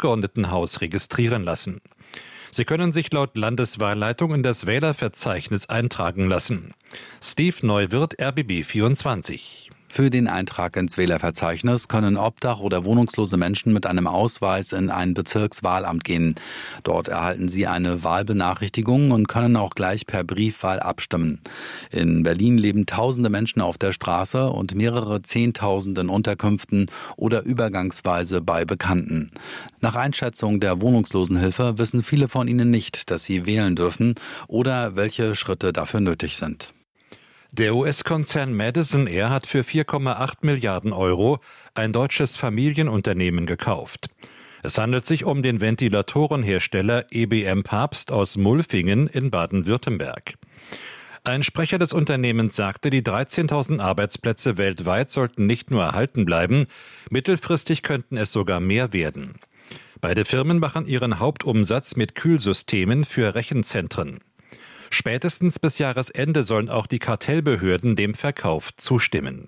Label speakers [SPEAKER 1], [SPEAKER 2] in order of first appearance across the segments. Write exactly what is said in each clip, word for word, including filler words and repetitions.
[SPEAKER 1] Abgeordnetenhaus registrieren lassen. Sie können sich laut Landeswahlleitung in das Wählerverzeichnis eintragen lassen. Steve Neuwirth, R B B vierundzwanzig.
[SPEAKER 2] Für den Eintrag ins Wählerverzeichnis können Obdach- oder wohnungslose Menschen mit einem Ausweis in ein Bezirkswahlamt gehen. Dort erhalten sie eine Wahlbenachrichtigung und können auch gleich per Briefwahl abstimmen. In Berlin leben tausende Menschen auf der Straße und mehrere Zehntausend in Unterkünften oder übergangsweise bei Bekannten. Nach Einschätzung der Wohnungslosenhilfe wissen viele von ihnen nicht, dass sie wählen dürfen oder welche Schritte dafür nötig sind.
[SPEAKER 1] Der U S-Konzern Madison Air hat für vier Komma acht Milliarden Euro ein deutsches Familienunternehmen gekauft. Es handelt sich um den Ventilatorenhersteller E B M Papst aus Mulfingen in Baden-Württemberg. Ein Sprecher des Unternehmens sagte, die dreizehntausend Arbeitsplätze weltweit sollten nicht nur erhalten bleiben, mittelfristig könnten es sogar mehr werden. Beide Firmen machen ihren Hauptumsatz mit Kühlsystemen für Rechenzentren. Spätestens bis Jahresende sollen auch die Kartellbehörden dem Verkauf zustimmen.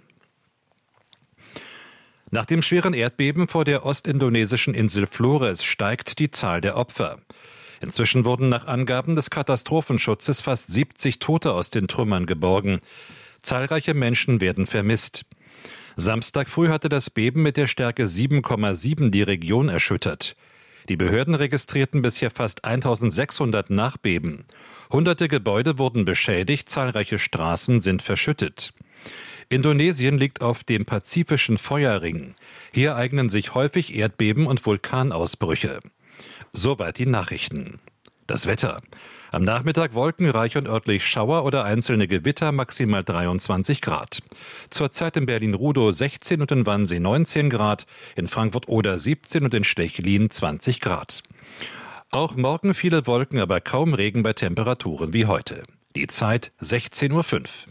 [SPEAKER 1] Nach dem schweren Erdbeben vor der ostindonesischen Insel Flores steigt die Zahl der Opfer. Inzwischen wurden nach Angaben des Katastrophenschutzes fast siebzig Tote aus den Trümmern geborgen. Zahlreiche Menschen werden vermisst. Samstag früh hatte das Beben mit der Stärke sieben Komma sieben die Region erschüttert. Die Behörden registrierten bisher fast eintausendsechshundert Nachbeben. Hunderte Gebäude wurden beschädigt, zahlreiche Straßen sind verschüttet. Indonesien liegt auf dem pazifischen Feuerring. Hier eignen sich häufig Erdbeben und Vulkanausbrüche. Soweit die Nachrichten. Das Wetter. Am Nachmittag wolkenreich und örtlich Schauer oder einzelne Gewitter, maximal dreiundzwanzig Grad. Zurzeit in Berlin-Rudow sechzehn und in Wannsee neunzehn Grad, in Frankfurt-Oder siebzehn und in Stechlin zwanzig Grad. Auch morgen viele Wolken, aber kaum Regen bei Temperaturen wie heute. Die Zeit sechzehn Uhr fünf.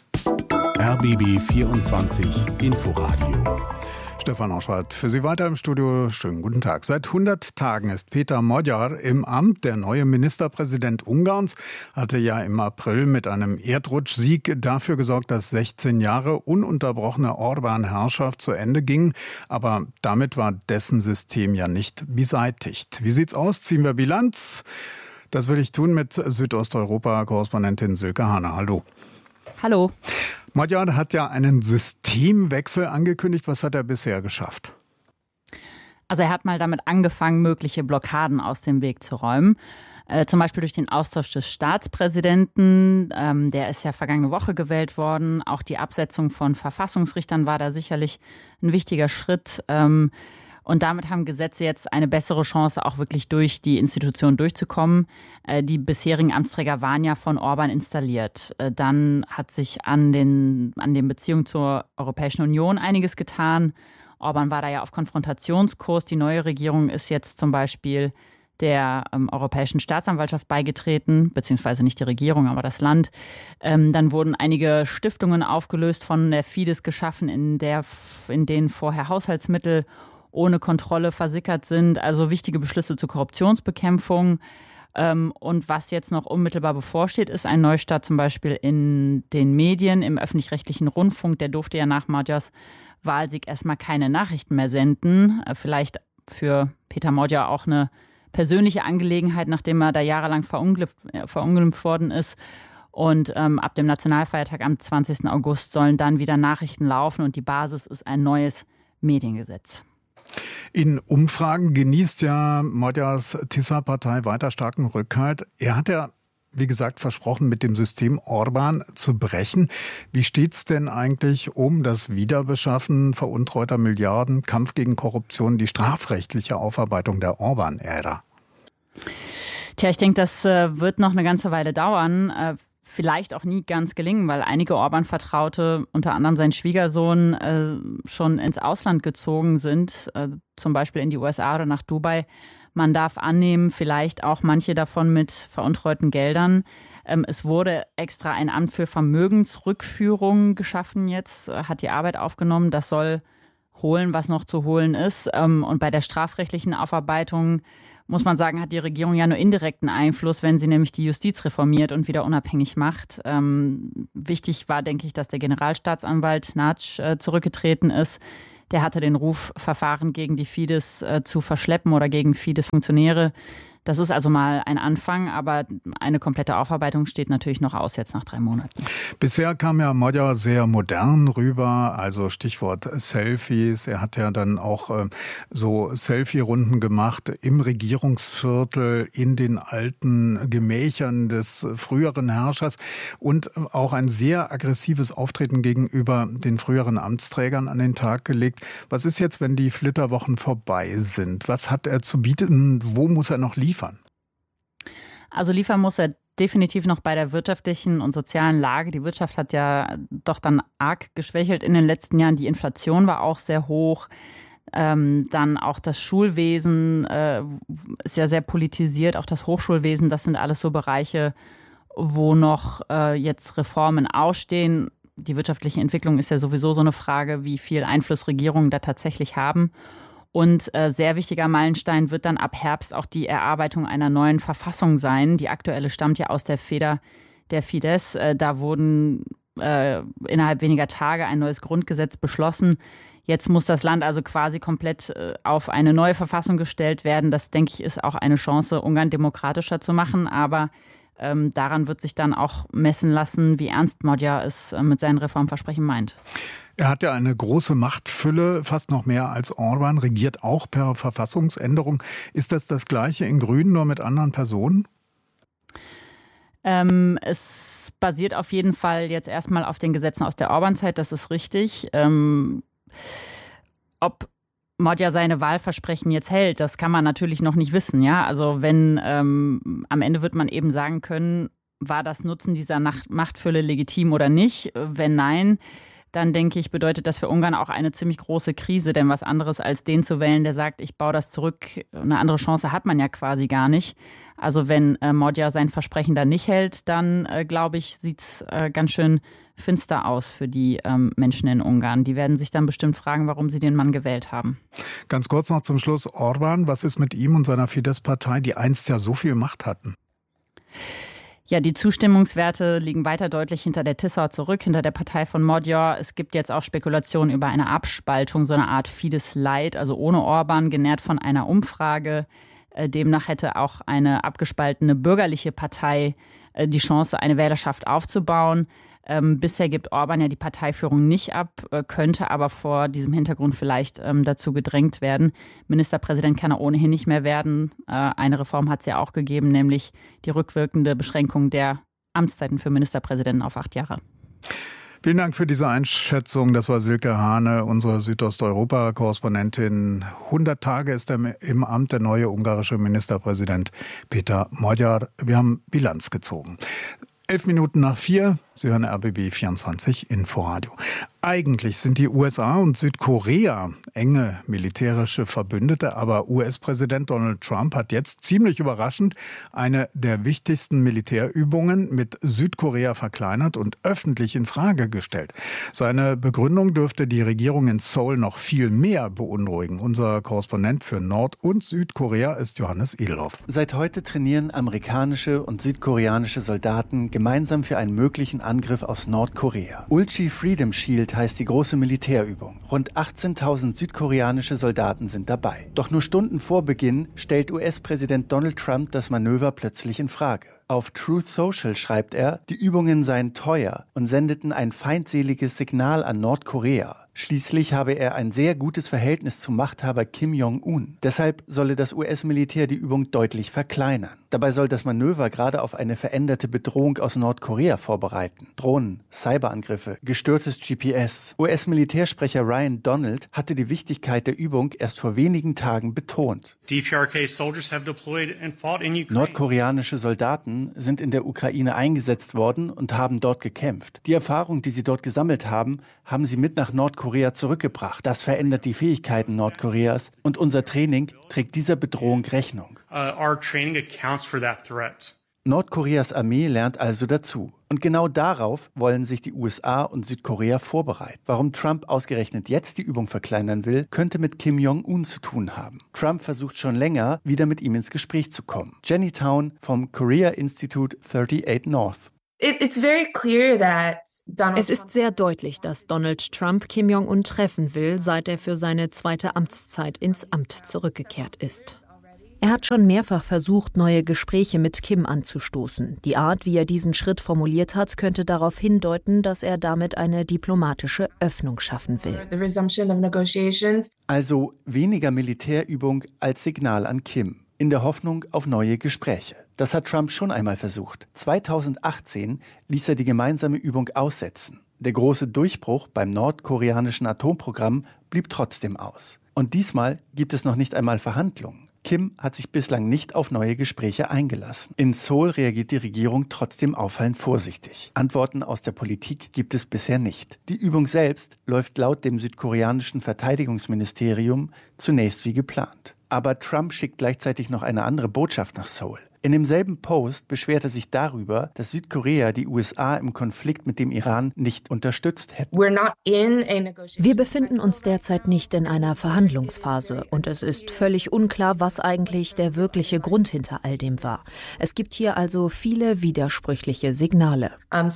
[SPEAKER 3] R B B vierundzwanzig Inforadio. Stefan Oschwart für Sie weiter im Studio. Schönen guten Tag. Seit hundert Tagen ist Péter Magyar im Amt. Der neue Ministerpräsident Ungarns hatte ja im April mit einem Erdrutschsieg dafür gesorgt, dass sechzehn Jahre ununterbrochene Orbán-Herrschaft zu Ende gingen. Aber damit war dessen System ja nicht beseitigt. Wie sieht's aus? Ziehen wir Bilanz? Das will ich tun mit Südosteuropa-Korrespondentin Silke Hahner. Hallo.
[SPEAKER 4] Hallo.
[SPEAKER 3] Magyar hat ja einen Systemwechsel angekündigt. Was hat er bisher geschafft?
[SPEAKER 4] Also er hat mal damit angefangen, mögliche Blockaden aus dem Weg zu räumen. Äh, zum Beispiel durch den Austausch des Staatspräsidenten. Ähm, der ist ja vergangene Woche gewählt worden. Auch die Absetzung von Verfassungsrichtern war da sicherlich ein wichtiger Schritt. Ähm, Und damit haben Gesetze jetzt eine bessere Chance, auch wirklich durch die Institution durchzukommen. Die bisherigen Amtsträger waren ja von Orbán installiert. Dann hat sich an den, an den Beziehungen zur Europäischen Union einiges getan. Orbán war da ja auf Konfrontationskurs. Die neue Regierung ist jetzt zum Beispiel der ähm, Europäischen Staatsanwaltschaft beigetreten, beziehungsweise nicht die Regierung, aber das Land. Ähm, dann wurden einige Stiftungen aufgelöst, von der Fidesz geschaffen, in, der, in denen vorher Haushaltsmittel ohne Kontrolle versickert sind, also wichtige Beschlüsse zur Korruptionsbekämpfung. Und was jetzt noch unmittelbar bevorsteht, ist ein Neustart zum Beispiel in den Medien, im öffentlich-rechtlichen Rundfunk. Der durfte ja nach Magyars Wahlsieg erstmal keine Nachrichten mehr senden. Vielleicht für Péter Magyar auch eine persönliche Angelegenheit, nachdem er da jahrelang verunglimpft, verunglimpft worden ist. Und ähm, ab dem Nationalfeiertag am zwanzigsten August sollen dann wieder Nachrichten laufen und die Basis ist ein neues Mediengesetz.
[SPEAKER 3] In Umfragen genießt ja Magyars Tisza-Partei weiter starken Rückhalt. Er hat ja, wie gesagt, versprochen, mit dem System Orbán zu brechen. Wie steht's denn eigentlich um das Wiederbeschaffen veruntreuter Milliarden, Kampf gegen Korruption, die strafrechtliche Aufarbeitung der Orbán-Ära?
[SPEAKER 4] Tja, ich denke, das äh, wird noch eine ganze Weile dauern. Äh, Vielleicht auch nie ganz gelingen, weil einige Orbán-Vertraute, unter anderem sein Schwiegersohn, äh, schon ins Ausland gezogen sind, äh, zum Beispiel in die U S A oder nach Dubai. Man darf annehmen, vielleicht auch manche davon mit veruntreuten Geldern. Ähm, es wurde extra ein Amt für Vermögensrückführung geschaffen jetzt, äh, hat die Arbeit aufgenommen. Das soll holen, was noch zu holen ist. Ähm, und bei der strafrechtlichen Aufarbeitung muss man sagen, hat die Regierung ja nur indirekten Einfluss, wenn sie nämlich die Justiz reformiert und wieder unabhängig macht. Ähm, wichtig war, denke ich, dass der Generalstaatsanwalt Nagy äh, zurückgetreten ist. Der hatte den Ruf, Verfahren gegen die Fidesz äh, zu verschleppen oder gegen Fidesz-Funktionäre. Das ist also mal ein Anfang, aber eine komplette Aufarbeitung steht natürlich noch aus, jetzt nach drei Monaten.
[SPEAKER 3] Bisher kam ja Magyar sehr modern rüber, also Stichwort Selfies. Er hat ja dann auch äh, so Selfie-Runden gemacht im Regierungsviertel, in den alten Gemächern des früheren Herrschers und auch ein sehr aggressives Auftreten gegenüber den früheren Amtsträgern an den Tag gelegt. Was ist jetzt, wenn die Flitterwochen vorbei sind? Was hat er zu bieten? Wo muss er noch liefern?
[SPEAKER 4] Also liefern muss er definitiv noch bei der wirtschaftlichen und sozialen Lage. Die Wirtschaft hat ja doch dann arg geschwächelt in den letzten Jahren. Die Inflation war auch sehr hoch. Ähm, dann auch das Schulwesen äh, ist ja sehr politisiert, auch das Hochschulwesen. Das sind alles so Bereiche, wo noch äh, jetzt Reformen ausstehen. Die wirtschaftliche Entwicklung ist ja sowieso so eine Frage, wie viel Einfluss Regierungen da tatsächlich haben. Und äh, sehr wichtiger Meilenstein wird dann ab Herbst auch die Erarbeitung einer neuen Verfassung sein. Die aktuelle stammt ja aus der Feder der Fidesz. Äh, da wurden äh, innerhalb weniger Tage ein neues Grundgesetz beschlossen. Jetzt muss das Land also quasi komplett äh, auf eine neue Verfassung gestellt werden. Das, denke ich, ist auch eine Chance, Ungarn demokratischer zu machen. Aber ähm, daran wird sich dann auch messen lassen, wie ernst Magyar es äh, mit seinen Reformversprechen meint.
[SPEAKER 3] Er hat ja eine große Machtfülle, fast noch mehr als Orban, regiert auch per Verfassungsänderung. Ist das das Gleiche in Grün, nur mit anderen Personen?
[SPEAKER 4] Ähm, es basiert auf jeden Fall jetzt erstmal auf den Gesetzen aus der Orban-Zeit, das ist richtig. Ähm, ob Magyar seine Wahlversprechen jetzt hält, das kann man natürlich noch nicht wissen. Ja? Also wenn ähm, am Ende wird man eben sagen können, war das Nutzen dieser Nacht- Machtfülle legitim oder nicht? Wenn nein, dann denke ich, bedeutet das für Ungarn auch eine ziemlich große Krise. Denn was anderes als den zu wählen, der sagt, ich baue das zurück, eine andere Chance hat man ja quasi gar nicht. Also wenn äh, Magyar sein Versprechen dann nicht hält, dann äh, glaube ich, sieht es äh, ganz schön finster aus für die ähm, Menschen in Ungarn. Die werden sich dann bestimmt fragen, warum sie den Mann gewählt haben.
[SPEAKER 3] Ganz kurz noch zum Schluss, Orban, was ist mit ihm und seiner Fidesz-Partei, die einst ja so viel Macht hatten?
[SPEAKER 4] Ja, die Zustimmungswerte liegen weiter deutlich hinter der Tisza zurück, hinter der Partei von Magyar. Es gibt jetzt auch Spekulationen über eine Abspaltung, so eine Art Fidesz-Light, also ohne Orban, genährt von einer Umfrage. Demnach hätte auch eine abgespaltene bürgerliche Partei die Chance, eine Wählerschaft aufzubauen. Ähm, bisher gibt Orban ja die Parteiführung nicht ab, äh, könnte aber vor diesem Hintergrund vielleicht ähm, dazu gedrängt werden. Ministerpräsident kann er ohnehin nicht mehr werden. Äh, eine Reform hat es ja auch gegeben, nämlich die rückwirkende Beschränkung der Amtszeiten für Ministerpräsidenten auf acht Jahre.
[SPEAKER 3] Vielen Dank für diese Einschätzung. Das war Silke Hane, unsere Südosteuropa-Korrespondentin. hundert Tage ist er im Amt, der neue ungarische Ministerpräsident Péter Magyar. Wir haben Bilanz gezogen. Elf Minuten nach vier, Sie hören R B B vierundzwanzig Inforadio. Eigentlich sind die U S A und Südkorea enge militärische Verbündete, aber U S-Präsident Donald Trump hat jetzt ziemlich überraschend eine der wichtigsten Militärübungen mit Südkorea verkleinert und öffentlich in Frage gestellt. Seine Begründung dürfte die Regierung in Seoul noch viel mehr beunruhigen. Unser Korrespondent für Nord- und Südkorea ist Johannes Edelhoff.
[SPEAKER 5] Seit heute trainieren amerikanische und südkoreanische Soldaten gemeinsam für einen möglichen Angriff aus Nordkorea. Ulchi Freedom Shield heißt die große Militärübung. Rund achtzehntausend südkoreanische Soldaten sind dabei. Doch nur Stunden vor Beginn stellt U S-Präsident Donald Trump das Manöver plötzlich in Frage. Auf Truth Social schreibt er, die Übungen seien teuer und sendeten ein feindseliges Signal an Nordkorea. Schließlich habe er ein sehr gutes Verhältnis zum Machthaber Kim Jong-un. Deshalb solle das U S-Militär die Übung deutlich verkleinern. Dabei soll das Manöver gerade auf eine veränderte Bedrohung aus Nordkorea vorbereiten. Drohnen, Cyberangriffe, gestörtes G P S. U S-Militärsprecher Ryan Donald hatte die Wichtigkeit der Übung erst vor wenigen Tagen betont. Nordkoreanische Soldaten sind in der Ukraine eingesetzt worden und haben dort gekämpft. Die Erfahrung, die sie dort gesammelt haben, haben sie mit nach Nordkorea zurückgebracht. Das verändert die Fähigkeiten Nordkoreas und unser Training trägt dieser Bedrohung Rechnung. Uh, our training accounts for that threat. Nordkoreas Armee lernt also dazu. Und genau darauf wollen sich die U S A und Südkorea vorbereiten. Warum Trump ausgerechnet jetzt die Übung verkleinern will, könnte mit Kim Jong-un zu tun haben. Trump versucht schon länger, wieder mit ihm ins Gespräch zu kommen. Jenny Town vom Korea Institute achtunddreißig North.
[SPEAKER 6] Es ist sehr deutlich, dass Donald Trump Kim Jong-un treffen will, seit er für seine zweite Amtszeit ins Amt zurückgekehrt ist. Er hat schon mehrfach versucht, neue Gespräche mit Kim anzustoßen. Die Art, wie er diesen Schritt formuliert hat, könnte darauf hindeuten, dass er damit eine diplomatische Öffnung schaffen will.
[SPEAKER 5] Also weniger Militärübung als Signal an Kim, in der Hoffnung auf neue Gespräche. Das hat Trump schon einmal versucht. zweitausendachtzehn ließ er die gemeinsame Übung aussetzen. Der große Durchbruch beim nordkoreanischen Atomprogramm blieb trotzdem aus. Und diesmal gibt es noch nicht einmal Verhandlungen. Kim hat sich bislang nicht auf neue Gespräche eingelassen. In Seoul reagiert die Regierung trotzdem auffallend vorsichtig. Antworten aus der Politik gibt es bisher nicht. Die Übung selbst läuft laut dem südkoreanischen Verteidigungsministerium zunächst wie geplant. Aber Trump schickt gleichzeitig noch eine andere Botschaft nach Seoul. In demselben Post beschwert er sich darüber, dass Südkorea die U S A im Konflikt mit dem Iran nicht unterstützt hätte.
[SPEAKER 6] Wir befinden uns derzeit nicht in einer Verhandlungsphase und es ist völlig unklar, was eigentlich der wirkliche Grund hinter all dem war. Es gibt hier also viele widersprüchliche Signale.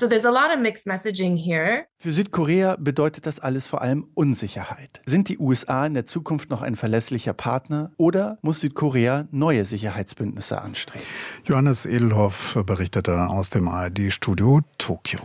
[SPEAKER 5] Für Südkorea bedeutet das alles vor allem Unsicherheit. Sind die U S A in der Zukunft noch ein verlässlicher Partner oder muss Südkorea neue Sicherheitsbündnisse anstreben?
[SPEAKER 3] Johannes Edelhoff berichtete aus dem A R D-Studio Tokio.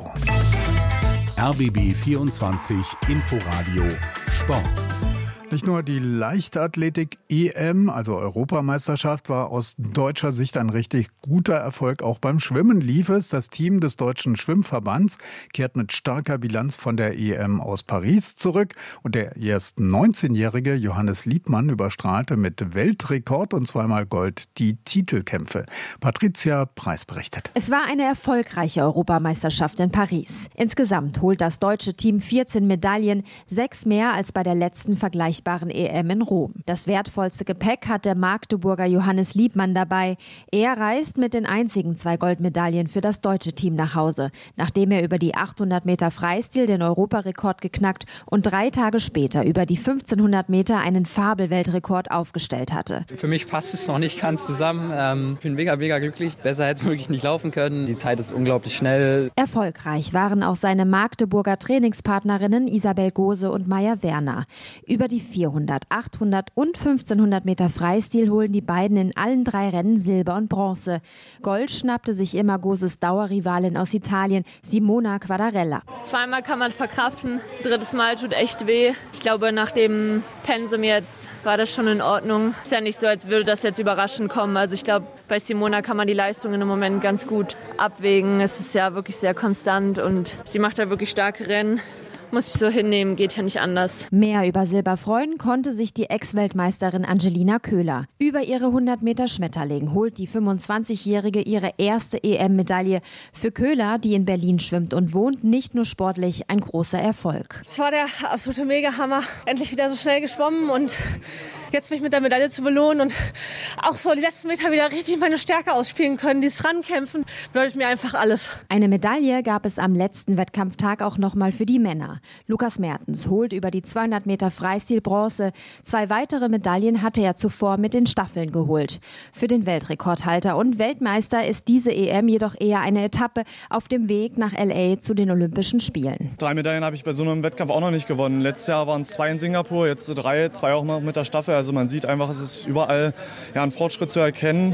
[SPEAKER 7] R B B vierundzwanzig Inforadio Sport.
[SPEAKER 3] Nicht nur die Leichtathletik-E M, also Europameisterschaft, war aus deutscher Sicht ein richtig guter Erfolg. Auch beim Schwimmen lief es. Das Team des Deutschen Schwimmverbands kehrt mit starker Bilanz von der E M aus Paris zurück. Und der erst neunzehnjährige Johannes Liebmann überstrahlte mit Weltrekord und zweimal Gold die Titelkämpfe. Patricia Preis berichtet.
[SPEAKER 8] Es war eine erfolgreiche Europameisterschaft in Paris. Insgesamt holt das deutsche Team vierzehn Medaillen, sechs mehr als bei der letzten vergleichbaren E M in Rom. Das wertvollste Gepäck hat der Magdeburger Johannes Liebmann dabei. Er reist mit den einzigen zwei Goldmedaillen für das deutsche Team nach Hause, nachdem er über die achthundert Meter Freistil den Europarekord geknackt und drei Tage später über die fünfzehnhundert Meter einen Fabelweltrekord aufgestellt hatte.
[SPEAKER 9] Für mich passt es noch nicht ganz zusammen. Ähm, ich bin mega, mega glücklich. Besser hätte es wirklich nicht laufen können. Die Zeit ist unglaublich schnell.
[SPEAKER 8] Erfolgreich waren auch seine Magdeburger Trainingspartnerinnen Isabel Gose und Maja Werner. Über die vierhundert, achthundert und fünfzehnhundert Meter Freistil holen die beiden in allen drei Rennen Silber und Bronze. Gold schnappte sich immer Goses Dauerrivalin aus Italien, Simona Quadarella.
[SPEAKER 10] Zweimal kann man verkraften, drittes Mal tut echt weh. Ich glaube, nach dem Pensum jetzt war das schon in Ordnung. Ist ja nicht so, als würde das jetzt überraschend kommen. Also ich glaube, bei Simona kann man die Leistungen im Moment ganz gut abwägen. Es ist ja wirklich sehr konstant und sie macht ja wirklich starke Rennen. Muss ich so hinnehmen, geht ja nicht anders.
[SPEAKER 8] Mehr über Silber freuen konnte sich die Ex-Weltmeisterin Angelina Köhler. Über ihre hundert Meter Schmetterling holt die fünfundzwanzigjährige ihre erste E M-Medaille. Für Köhler, die in Berlin schwimmt und wohnt, nicht nur sportlich ein großer Erfolg.
[SPEAKER 11] Es war der absolute Mega-Hammer. Endlich wieder so schnell geschwommen und jetzt mich mit der Medaille zu belohnen und auch so die letzten Meter wieder richtig meine Stärke ausspielen können. Dieses Rankämpfen bedeutet mir einfach alles.
[SPEAKER 8] Eine Medaille gab es am letzten Wettkampftag auch nochmal für die Männer. Lukas Mertens holt über die zweihundert Meter Freistil Bronze. Zwei weitere Medaillen hatte er zuvor mit den Staffeln geholt. Für den Weltrekordhalter und Weltmeister ist diese E M jedoch eher eine Etappe auf dem Weg nach L A zu den Olympischen Spielen.
[SPEAKER 12] Drei Medaillen habe ich bei so einem Wettkampf auch noch nicht gewonnen. Letztes Jahr waren es zwei in Singapur, jetzt drei, zwei auch noch mit der Staffel. Also man sieht einfach, es ist überall ja, ein Fortschritt zu erkennen.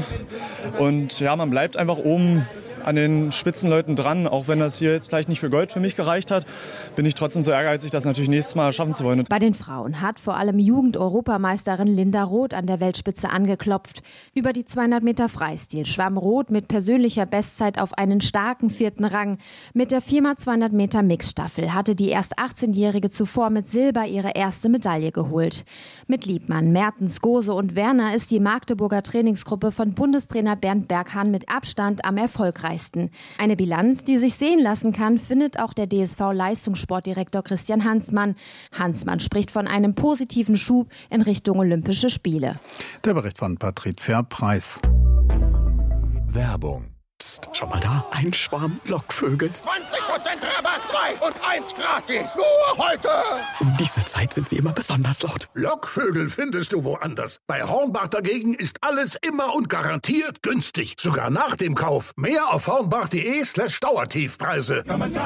[SPEAKER 12] Und ja, man bleibt einfach oben an den Spitzenleuten dran. Auch wenn das hier jetzt vielleicht nicht für Gold für mich gereicht hat, bin ich trotzdem so ehrgeizig, das natürlich nächstes Mal schaffen zu wollen.
[SPEAKER 8] Bei den Frauen hat vor allem Jugend-Europameisterin Linda Roth an der Weltspitze angeklopft. Über die zweihundert Meter Freistil schwamm Roth mit persönlicher Bestzeit auf einen starken vierten Rang. Mit der vier mal zweihundert Meter Mixstaffel hatte die erst achtzehnjährige zuvor mit Silber ihre erste Medaille geholt. Mit Liebmann, Mertens, Gose und Werner ist die Magdeburger Trainingsgruppe von Bundestrainer Bernd Berghahn mit Abstand am erfolgreichsten. Eine Bilanz, die sich sehen lassen kann, findet auch der D S V-Leistungssportdirektor Christian Hansmann. Hansmann spricht von einem positiven Schub in Richtung Olympische Spiele.
[SPEAKER 3] Der Bericht von Patricia Preis.
[SPEAKER 7] Werbung.
[SPEAKER 13] Psst, schau mal da, ein Schwarm Lockvögel.
[SPEAKER 14] zwanzig Prozent Rabatt, zwei und eins gratis. Nur heute.
[SPEAKER 13] Um diese Zeit sind sie immer besonders laut.
[SPEAKER 14] Lockvögel findest du woanders. Bei Hornbach dagegen ist alles immer und garantiert günstig. Sogar nach dem Kauf. Mehr auf hornbach.de slash Dauertiefpreise.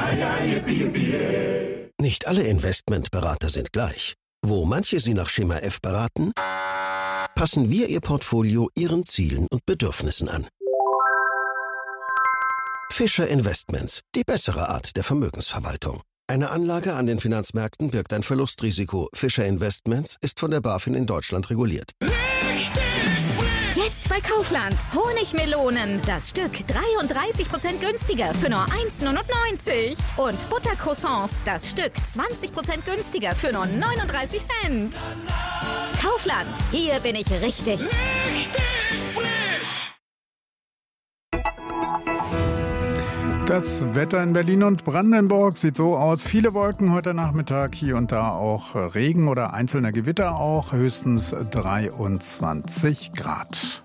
[SPEAKER 15] Nicht alle Investmentberater sind gleich. Wo manche Sie nach Schema F beraten, passen wir Ihr Portfolio Ihren Zielen und Bedürfnissen an. Fischer Investments, die bessere Art der Vermögensverwaltung. Eine Anlage an den Finanzmärkten birgt ein Verlustrisiko. Fischer Investments ist von der BaFin in Deutschland reguliert.
[SPEAKER 16] Jetzt bei Kaufland. Honigmelonen. Das Stück dreiunddreißig Prozent günstiger für nur eins Komma neunundneunzig. Und Buttercroissants. Das Stück zwanzig Prozent günstiger für nur neununddreißig Cent. Kaufland. Hier bin ich richtig.
[SPEAKER 14] Richtig frisch.
[SPEAKER 3] Das Wetter in Berlin und Brandenburg sieht so aus. Viele Wolken heute Nachmittag, hier und da auch Regen oder einzelne Gewitter auch. Höchstens dreiundzwanzig Grad.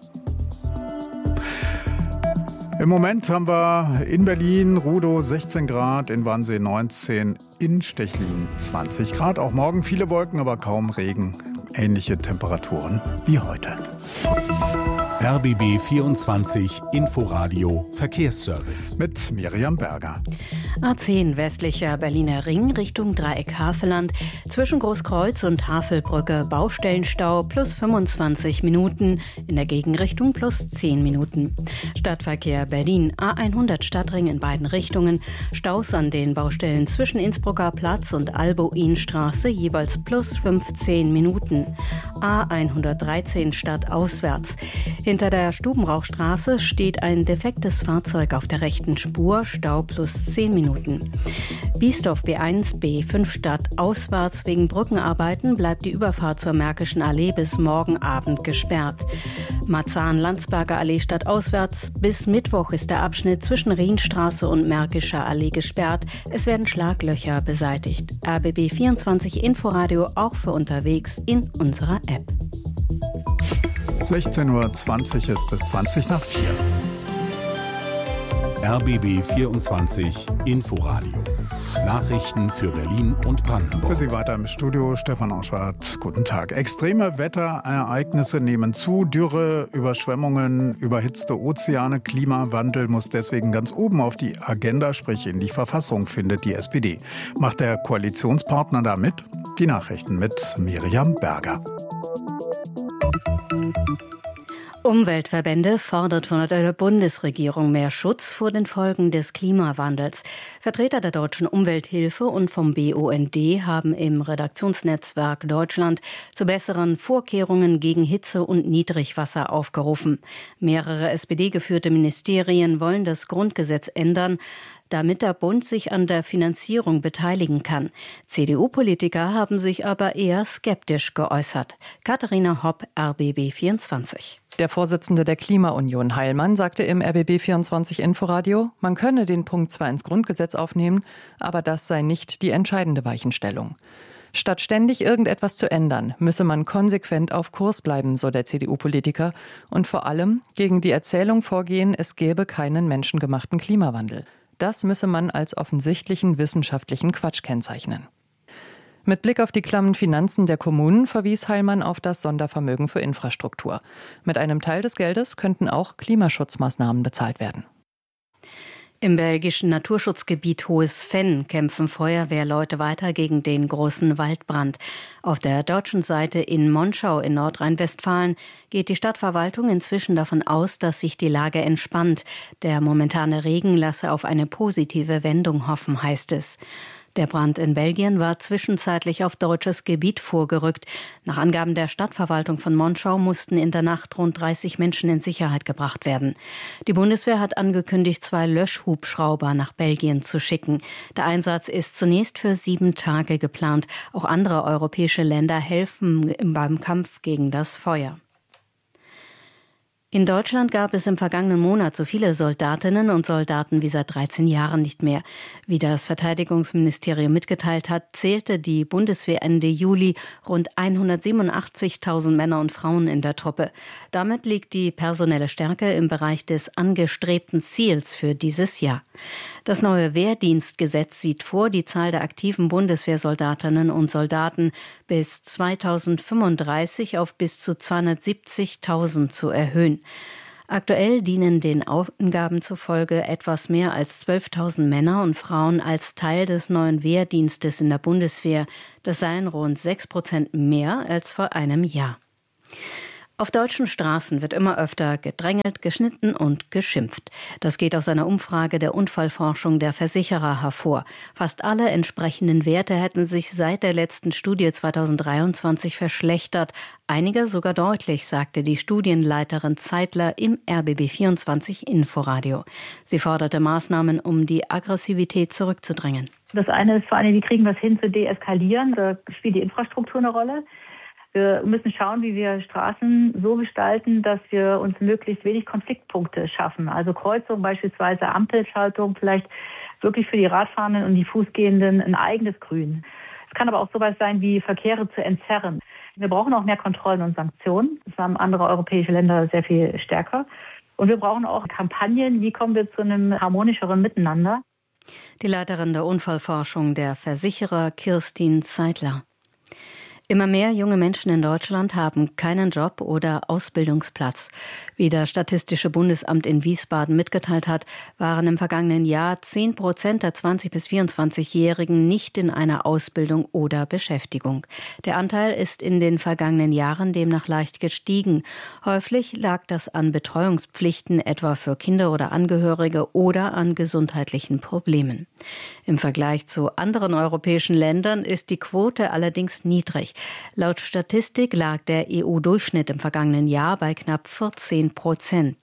[SPEAKER 3] Im Moment haben wir in Berlin Rudow sechzehn Grad, in Wannsee neunzehn, in Stechlin zwanzig Grad. Auch morgen viele Wolken, aber kaum Regen. Ähnliche Temperaturen wie heute.
[SPEAKER 7] R B B vierundzwanzig Inforadio Verkehrsservice
[SPEAKER 3] mit Miriam Berger.
[SPEAKER 17] A zehn westlicher Berliner Ring Richtung Dreieck Havelland. Zwischen Großkreuz und Havelbrücke Baustellenstau plus fünfundzwanzig Minuten. In der Gegenrichtung plus zehn Minuten. Stadtverkehr Berlin A hundert Stadtring in beiden Richtungen. Staus an den Baustellen zwischen Innsbrucker Platz und Albuinstraße jeweils plus fünfzehn Minuten. A hundertdreizehn stadtauswärts. Hinter der Stubenrauchstraße steht ein defektes Fahrzeug auf der rechten Spur, Stau plus zehn Minuten. Biesdorf B eins B fünf stadtauswärts wegen Brückenarbeiten bleibt die Überfahrt zur Märkischen Allee bis morgen Abend gesperrt. Marzahn-Landsberger Allee stadtauswärts. Bis Mittwoch ist der Abschnitt zwischen Rienstraße und Märkischer Allee gesperrt. Es werden Schlaglöcher beseitigt. R B B vierundzwanzig Inforadio auch für unterwegs in unserer App.
[SPEAKER 3] sechzehn Uhr zwanzig ist es, zwanzig nach vier.
[SPEAKER 7] R B B vierundzwanzig Inforadio. Nachrichten für Berlin und Brandenburg.
[SPEAKER 3] Für Sie weiter im Studio Stefan Auschwart. Guten Tag. Extreme Wetterereignisse nehmen zu. Dürre, Überschwemmungen, überhitzte Ozeane, Klimawandel muss deswegen ganz oben auf die Agenda, sprich in die Verfassung, findet die S P D. Macht der Koalitionspartner da mit? Die Nachrichten mit Miriam Berger.
[SPEAKER 17] Umweltverbände fordert von der Bundesregierung mehr Schutz vor den Folgen des Klimawandels. Vertreter der Deutschen Umwelthilfe und vom B U N D haben im Redaktionsnetzwerk Deutschland zu besseren Vorkehrungen gegen Hitze und Niedrigwasser aufgerufen. Mehrere S P D-geführte Ministerien wollen das Grundgesetz ändern, damit der Bund sich an der Finanzierung beteiligen kann. C D U-Politiker haben sich aber eher skeptisch geäußert. Katharina Hopp, R B B vierundzwanzig.
[SPEAKER 18] Der Vorsitzende der Klimaunion Heilmann sagte im R B B vierundzwanzig Inforadio, man könne den Punkt zwar ins Grundgesetz aufnehmen, aber das sei nicht die entscheidende Weichenstellung. Statt ständig irgendetwas zu ändern, müsse man konsequent auf Kurs bleiben, so der C D U-Politiker, und vor allem gegen die Erzählung vorgehen, es gäbe keinen menschengemachten Klimawandel. Das müsse man als offensichtlichen wissenschaftlichen Quatsch kennzeichnen. Mit Blick auf die klammen Finanzen der Kommunen verwies Heilmann auf das Sondervermögen für Infrastruktur. Mit einem Teil des Geldes könnten auch Klimaschutzmaßnahmen bezahlt werden.
[SPEAKER 17] Im belgischen Naturschutzgebiet Hohes Venn kämpfen Feuerwehrleute weiter gegen den großen Waldbrand. Auf der deutschen Seite in Monschau in Nordrhein-Westfalen geht die Stadtverwaltung inzwischen davon aus, dass sich die Lage entspannt. Der momentane Regen lasse auf eine positive Wendung hoffen, heißt es. Der Brand in Belgien war zwischenzeitlich auf deutsches Gebiet vorgerückt. Nach Angaben der Stadtverwaltung von Monschau mussten in der Nacht rund dreißig Menschen in Sicherheit gebracht werden. Die Bundeswehr hat angekündigt, zwei Löschhubschrauber nach Belgien zu schicken. Der Einsatz ist zunächst für sieben Tage geplant. Auch andere europäische Länder helfen beim Kampf gegen das Feuer. In Deutschland gab es im vergangenen Monat so viele Soldatinnen und Soldaten wie seit dreizehn Jahren nicht mehr. Wie das Verteidigungsministerium mitgeteilt hat, zählte die Bundeswehr Ende Juli rund hundertsiebenundachtzigtausend Männer und Frauen in der Truppe. Damit liegt die personelle Stärke im Bereich des angestrebten Ziels für dieses Jahr. Das neue Wehrdienstgesetz sieht vor, die Zahl der aktiven Bundeswehrsoldatinnen und Soldaten bis zweitausendfünfunddreißig auf bis zu zweihundertsiebzigtausend zu erhöhen. Aktuell dienen den Angaben zufolge etwas mehr als zwölftausend Männer und Frauen als Teil des neuen Wehrdienstes in der Bundeswehr. Das seien rund sechs Prozent mehr als vor einem Jahr. Auf deutschen Straßen wird immer öfter gedrängelt, geschnitten und geschimpft. Das geht aus einer Umfrage der Unfallforschung der Versicherer hervor. Fast alle entsprechenden Werte hätten sich seit der letzten Studie zweitausenddreiundzwanzig verschlechtert. Einige sogar deutlich, sagte die Studienleiterin Zeitler im R B B vierundzwanzig Inforadio. Sie forderte Maßnahmen, um die Aggressivität zurückzudrängen.
[SPEAKER 19] Das eine ist vor allem, wie kriegen wir es hin zu deeskalieren? Da spielt die Infrastruktur eine Rolle. Wir müssen schauen, wie wir Straßen so gestalten, dass wir uns möglichst wenig Konfliktpunkte schaffen. Also Kreuzung beispielsweise, Ampelschaltung, vielleicht wirklich für die Radfahrenden und die Fußgehenden ein eigenes Grün. Es kann aber auch sowas sein wie Verkehre zu entzerren. Wir brauchen auch mehr Kontrollen und Sanktionen. Das haben andere europäische Länder sehr viel stärker. Und wir brauchen auch Kampagnen, wie kommen wir zu einem harmonischeren Miteinander.
[SPEAKER 17] Die Leiterin der Unfallforschung der Versicherer Kirstin Zeitler. Immer mehr junge Menschen in Deutschland haben keinen Job oder Ausbildungsplatz. Wie das Statistische Bundesamt in Wiesbaden mitgeteilt hat, waren im vergangenen Jahr zehn Prozent der zwanzig- bis vierundzwanzigjährigen nicht in einer Ausbildung oder Beschäftigung. Der Anteil ist in den vergangenen Jahren demnach leicht gestiegen. Häufig lag das an Betreuungspflichten, etwa für Kinder oder Angehörige, oder an gesundheitlichen Problemen. Im Vergleich zu anderen europäischen Ländern ist die Quote allerdings niedrig. Laut Statistik lag der E U-Durchschnitt im vergangenen Jahr bei knapp vierzehn Prozent.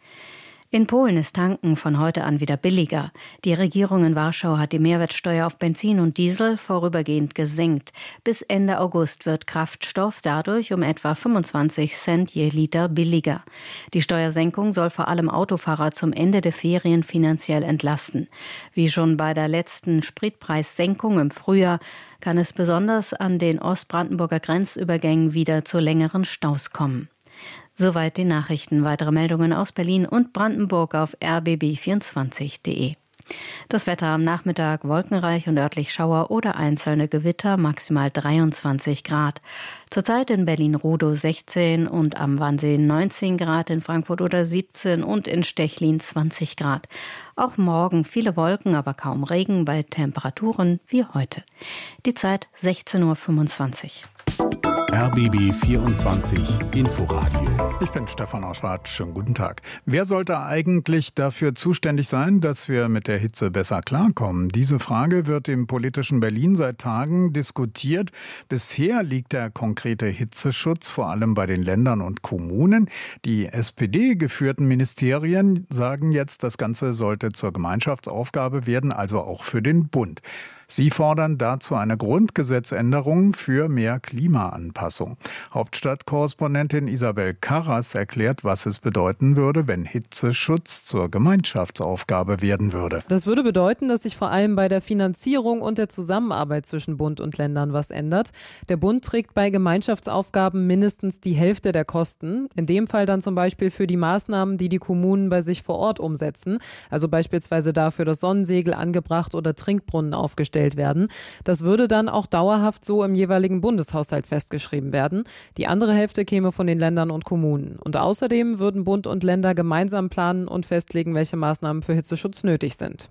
[SPEAKER 17] In Polen ist Tanken von heute an wieder billiger. Die Regierung in Warschau hat die Mehrwertsteuer auf Benzin und Diesel vorübergehend gesenkt. Bis Ende August wird Kraftstoff dadurch um etwa fünfundzwanzig Cent je Liter billiger. Die Steuersenkung soll vor allem Autofahrer zum Ende der Ferien finanziell entlasten. Wie schon bei der letzten Spritpreissenkung im Frühjahr kann es besonders an den Ostbrandenburger Grenzübergängen wieder zu längeren Staus kommen. Soweit die Nachrichten. Weitere Meldungen aus Berlin und Brandenburg auf r b b vierundzwanzig punkt de. Das Wetter am Nachmittag wolkenreich und örtlich Schauer oder einzelne Gewitter, maximal dreiundzwanzig Grad. Zurzeit in Berlin-Rudow sechzehn und am Wannsee neunzehn Grad, in Frankfurt oder siebzehn und in Stechlin zwanzig Grad. Auch morgen viele Wolken, aber kaum Regen bei Temperaturen wie heute. Die Zeit sechzehn Uhr fünfundzwanzig.
[SPEAKER 7] R B B vierundzwanzig Inforadio.
[SPEAKER 3] Ich bin Stefan Auschwart. Schönen guten Tag. Wer sollte eigentlich dafür zuständig sein, dass wir mit der Hitze besser klarkommen? Diese Frage wird im politischen Berlin seit Tagen diskutiert. Bisher liegt der konkrete Hitzeschutz vor allem bei den Ländern und Kommunen. Die S P D-geführten Ministerien sagen jetzt, das Ganze sollte zur Gemeinschaftsaufgabe werden, also auch für den Bund. Sie fordern dazu eine Grundgesetzänderung für mehr Klimaanpassung. Hauptstadtkorrespondentin Isabel Karras erklärt, was es bedeuten würde, wenn Hitzeschutz zur Gemeinschaftsaufgabe werden würde.
[SPEAKER 20] Das würde bedeuten, dass sich vor allem bei der Finanzierung und der Zusammenarbeit zwischen Bund und Ländern was ändert. Der Bund trägt bei Gemeinschaftsaufgaben mindestens die Hälfte der Kosten. In dem Fall dann zum Beispiel für die Maßnahmen, die die Kommunen bei sich vor Ort umsetzen. Also beispielsweise dafür, dass Sonnensegel angebracht oder Trinkbrunnen aufgestellt werden. Das würde dann auch dauerhaft so im jeweiligen Bundeshaushalt festgeschrieben werden. Die andere Hälfte käme von den Ländern und Kommunen. Und außerdem würden Bund und Länder gemeinsam planen und festlegen, welche Maßnahmen für Hitzeschutz nötig sind.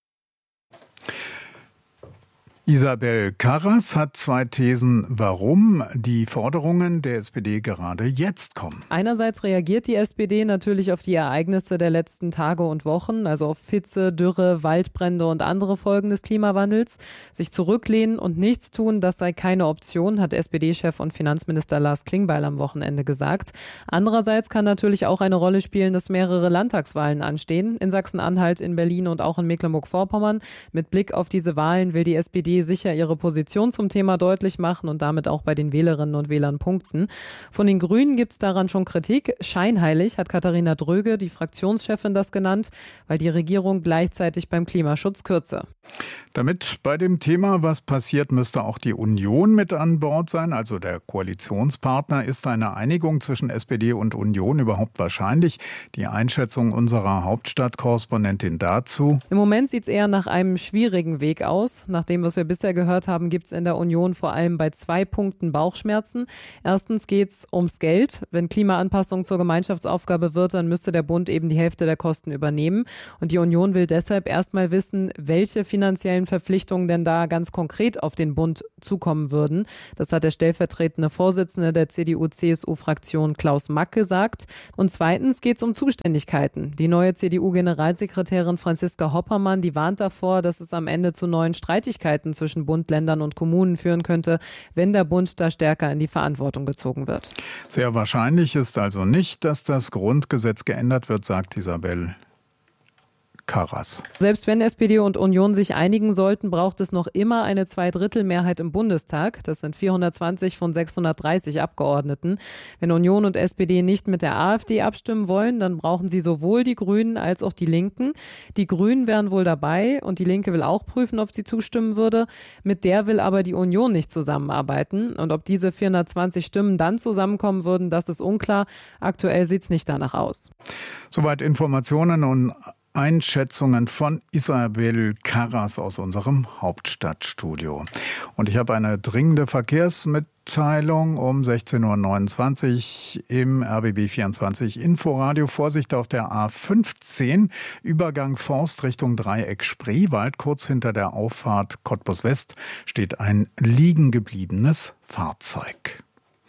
[SPEAKER 3] Isabel Karras hat zwei Thesen, warum die Forderungen der S P D gerade jetzt kommen.
[SPEAKER 20] Einerseits reagiert die S P D natürlich auf die Ereignisse der letzten Tage und Wochen, also auf Hitze, Dürre, Waldbrände und andere Folgen des Klimawandels. Sich zurücklehnen und nichts tun, das sei keine Option, hat S P D-Chef und Finanzminister Lars Klingbeil am Wochenende gesagt. Andererseits kann natürlich auch eine Rolle spielen, dass mehrere Landtagswahlen anstehen, in Sachsen-Anhalt, in Berlin und auch in Mecklenburg-Vorpommern. Mit Blick auf diese Wahlen will die S P D D sicher ihre Position zum Thema deutlich machen und damit auch bei den Wählerinnen und Wählern punkten. Von den Grünen gibt es daran schon Kritik. Scheinheilig hat Katharina Dröge, die Fraktionschefin, das genannt, weil die Regierung gleichzeitig beim Klimaschutz kürze.
[SPEAKER 3] Damit bei dem Thema, was passiert, müsste auch die Union mit an Bord sein, also der Koalitionspartner. Ist eine Einigung zwischen S P D und Union überhaupt wahrscheinlich? Die Einschätzung unserer Hauptstadtkorrespondentin dazu.
[SPEAKER 20] Im Moment sieht es eher nach einem schwierigen Weg aus. Nach dem, was wir bisher gehört haben, gibt es in der Union vor allem bei zwei Punkten Bauchschmerzen. Erstens geht es ums Geld. Wenn Klimaanpassung zur Gemeinschaftsaufgabe wird, dann müsste der Bund eben die Hälfte der Kosten übernehmen. Und die Union will deshalb erstmal wissen, welche finanziellen Verpflichtungen denn da ganz konkret auf den Bund zukommen würden. Das hat der stellvertretende Vorsitzende der C D U C S U-Fraktion Klaus Mack gesagt. Und zweitens geht es um Zuständigkeiten. Die neue C D U-Generalsekretärin Franziska Hoppermann, die warnt davor, dass es am Ende zu neuen Streitigkeiten zwischen Bund, Ländern und Kommunen führen könnte, wenn der Bund da stärker in die Verantwortung gezogen wird.
[SPEAKER 3] Sehr wahrscheinlich ist also nicht, dass das Grundgesetz geändert wird, sagt Isabel Karras.
[SPEAKER 20] Selbst wenn S P D und Union sich einigen sollten, braucht es noch immer eine Zweidrittelmehrheit im Bundestag. Das sind vierhundertzwanzig von sechshundertdreißig Abgeordneten. Wenn Union und S P D nicht mit der AfD abstimmen wollen, dann brauchen sie sowohl die Grünen als auch die Linken. Die Grünen wären wohl dabei und die Linke will auch prüfen, ob sie zustimmen würde. Mit der will aber die Union nicht zusammenarbeiten. Und ob diese vierhundertzwanzig Stimmen dann zusammenkommen würden, das ist unklar. Aktuell sieht es nicht danach aus.
[SPEAKER 3] Soweit Informationen und Einschätzungen von Isabel Karras aus unserem Hauptstadtstudio. Und ich habe eine dringende Verkehrsmitteilung um sechzehn Uhr neunundzwanzig im R B B vierundzwanzig Inforadio. Vorsicht auf der A fünfzehn, Übergang Forst Richtung Dreieck Spreewald. Kurz hinter der Auffahrt Cottbus West steht ein liegen gebliebenes Fahrzeug.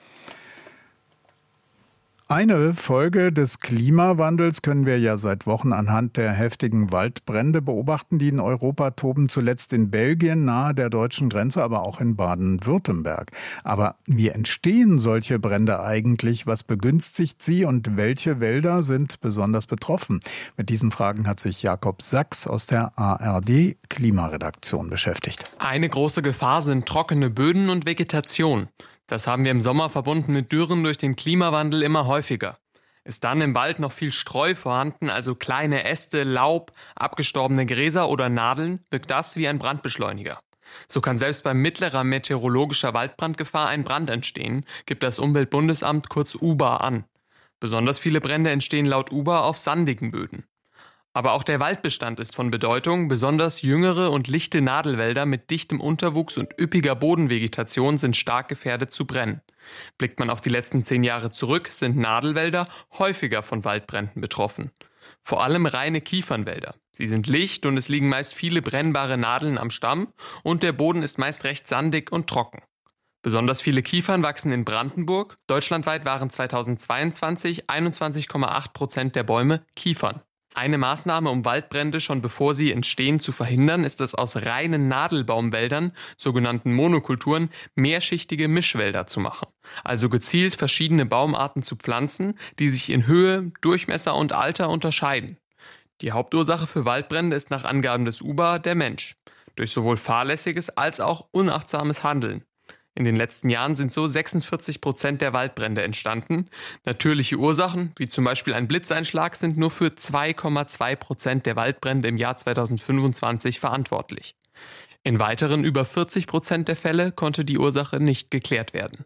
[SPEAKER 3] Eine Folge des Klimawandels können wir ja seit Wochen anhand der heftigen Waldbrände beobachten, die in Europa toben, zuletzt in Belgien nahe der deutschen Grenze, aber auch in Baden-Württemberg. Aber wie entstehen solche Brände eigentlich? Was begünstigt sie und welche Wälder sind besonders betroffen? Mit diesen Fragen hat sich Jakob Sachs aus der A R D-Klimaredaktion beschäftigt.
[SPEAKER 21] Eine große Gefahr sind trockene Böden und Vegetation. Das haben wir im Sommer verbunden mit Dürren durch den Klimawandel immer häufiger. Ist dann im Wald noch viel Streu vorhanden, also kleine Äste, Laub, abgestorbene Gräser oder Nadeln, wirkt das wie ein Brandbeschleuniger. So kann selbst bei mittlerer meteorologischer Waldbrandgefahr ein Brand entstehen, gibt das Umweltbundesamt kurz U B A an. Besonders viele Brände entstehen laut U B A auf sandigen Böden. Aber auch der Waldbestand ist von Bedeutung. Besonders jüngere und lichte Nadelwälder mit dichtem Unterwuchs und üppiger Bodenvegetation sind stark gefährdet zu brennen. Blickt man auf die letzten zehn Jahre zurück, sind Nadelwälder häufiger von Waldbränden betroffen. Vor allem reine Kiefernwälder. Sie sind licht und es liegen meist viele brennbare Nadeln am Stamm und der Boden ist meist recht sandig und trocken. Besonders viele Kiefern wachsen in Brandenburg. Deutschlandweit waren zweitausendzweiundzwanzig einundzwanzig Komma acht Prozent der Bäume Kiefern. Eine Maßnahme, um Waldbrände schon bevor sie entstehen zu verhindern, ist es, aus reinen Nadelbaumwäldern, sogenannten Monokulturen, mehrschichtige Mischwälder zu machen. Also gezielt verschiedene Baumarten zu pflanzen, die sich in Höhe, Durchmesser und Alter unterscheiden. Die Hauptursache für Waldbrände ist nach Angaben des U B A der Mensch. Durch sowohl fahrlässiges als auch unachtsames Handeln. In den letzten Jahren sind so sechsundvierzig Prozent der Waldbrände entstanden. Natürliche Ursachen, wie zum Beispiel ein Blitzeinschlag, sind nur für zwei Komma zwei Prozent der Waldbrände im Jahr zweitausendfünfundzwanzig verantwortlich. In weiteren über vierzig Prozent der Fälle konnte die Ursache nicht geklärt werden.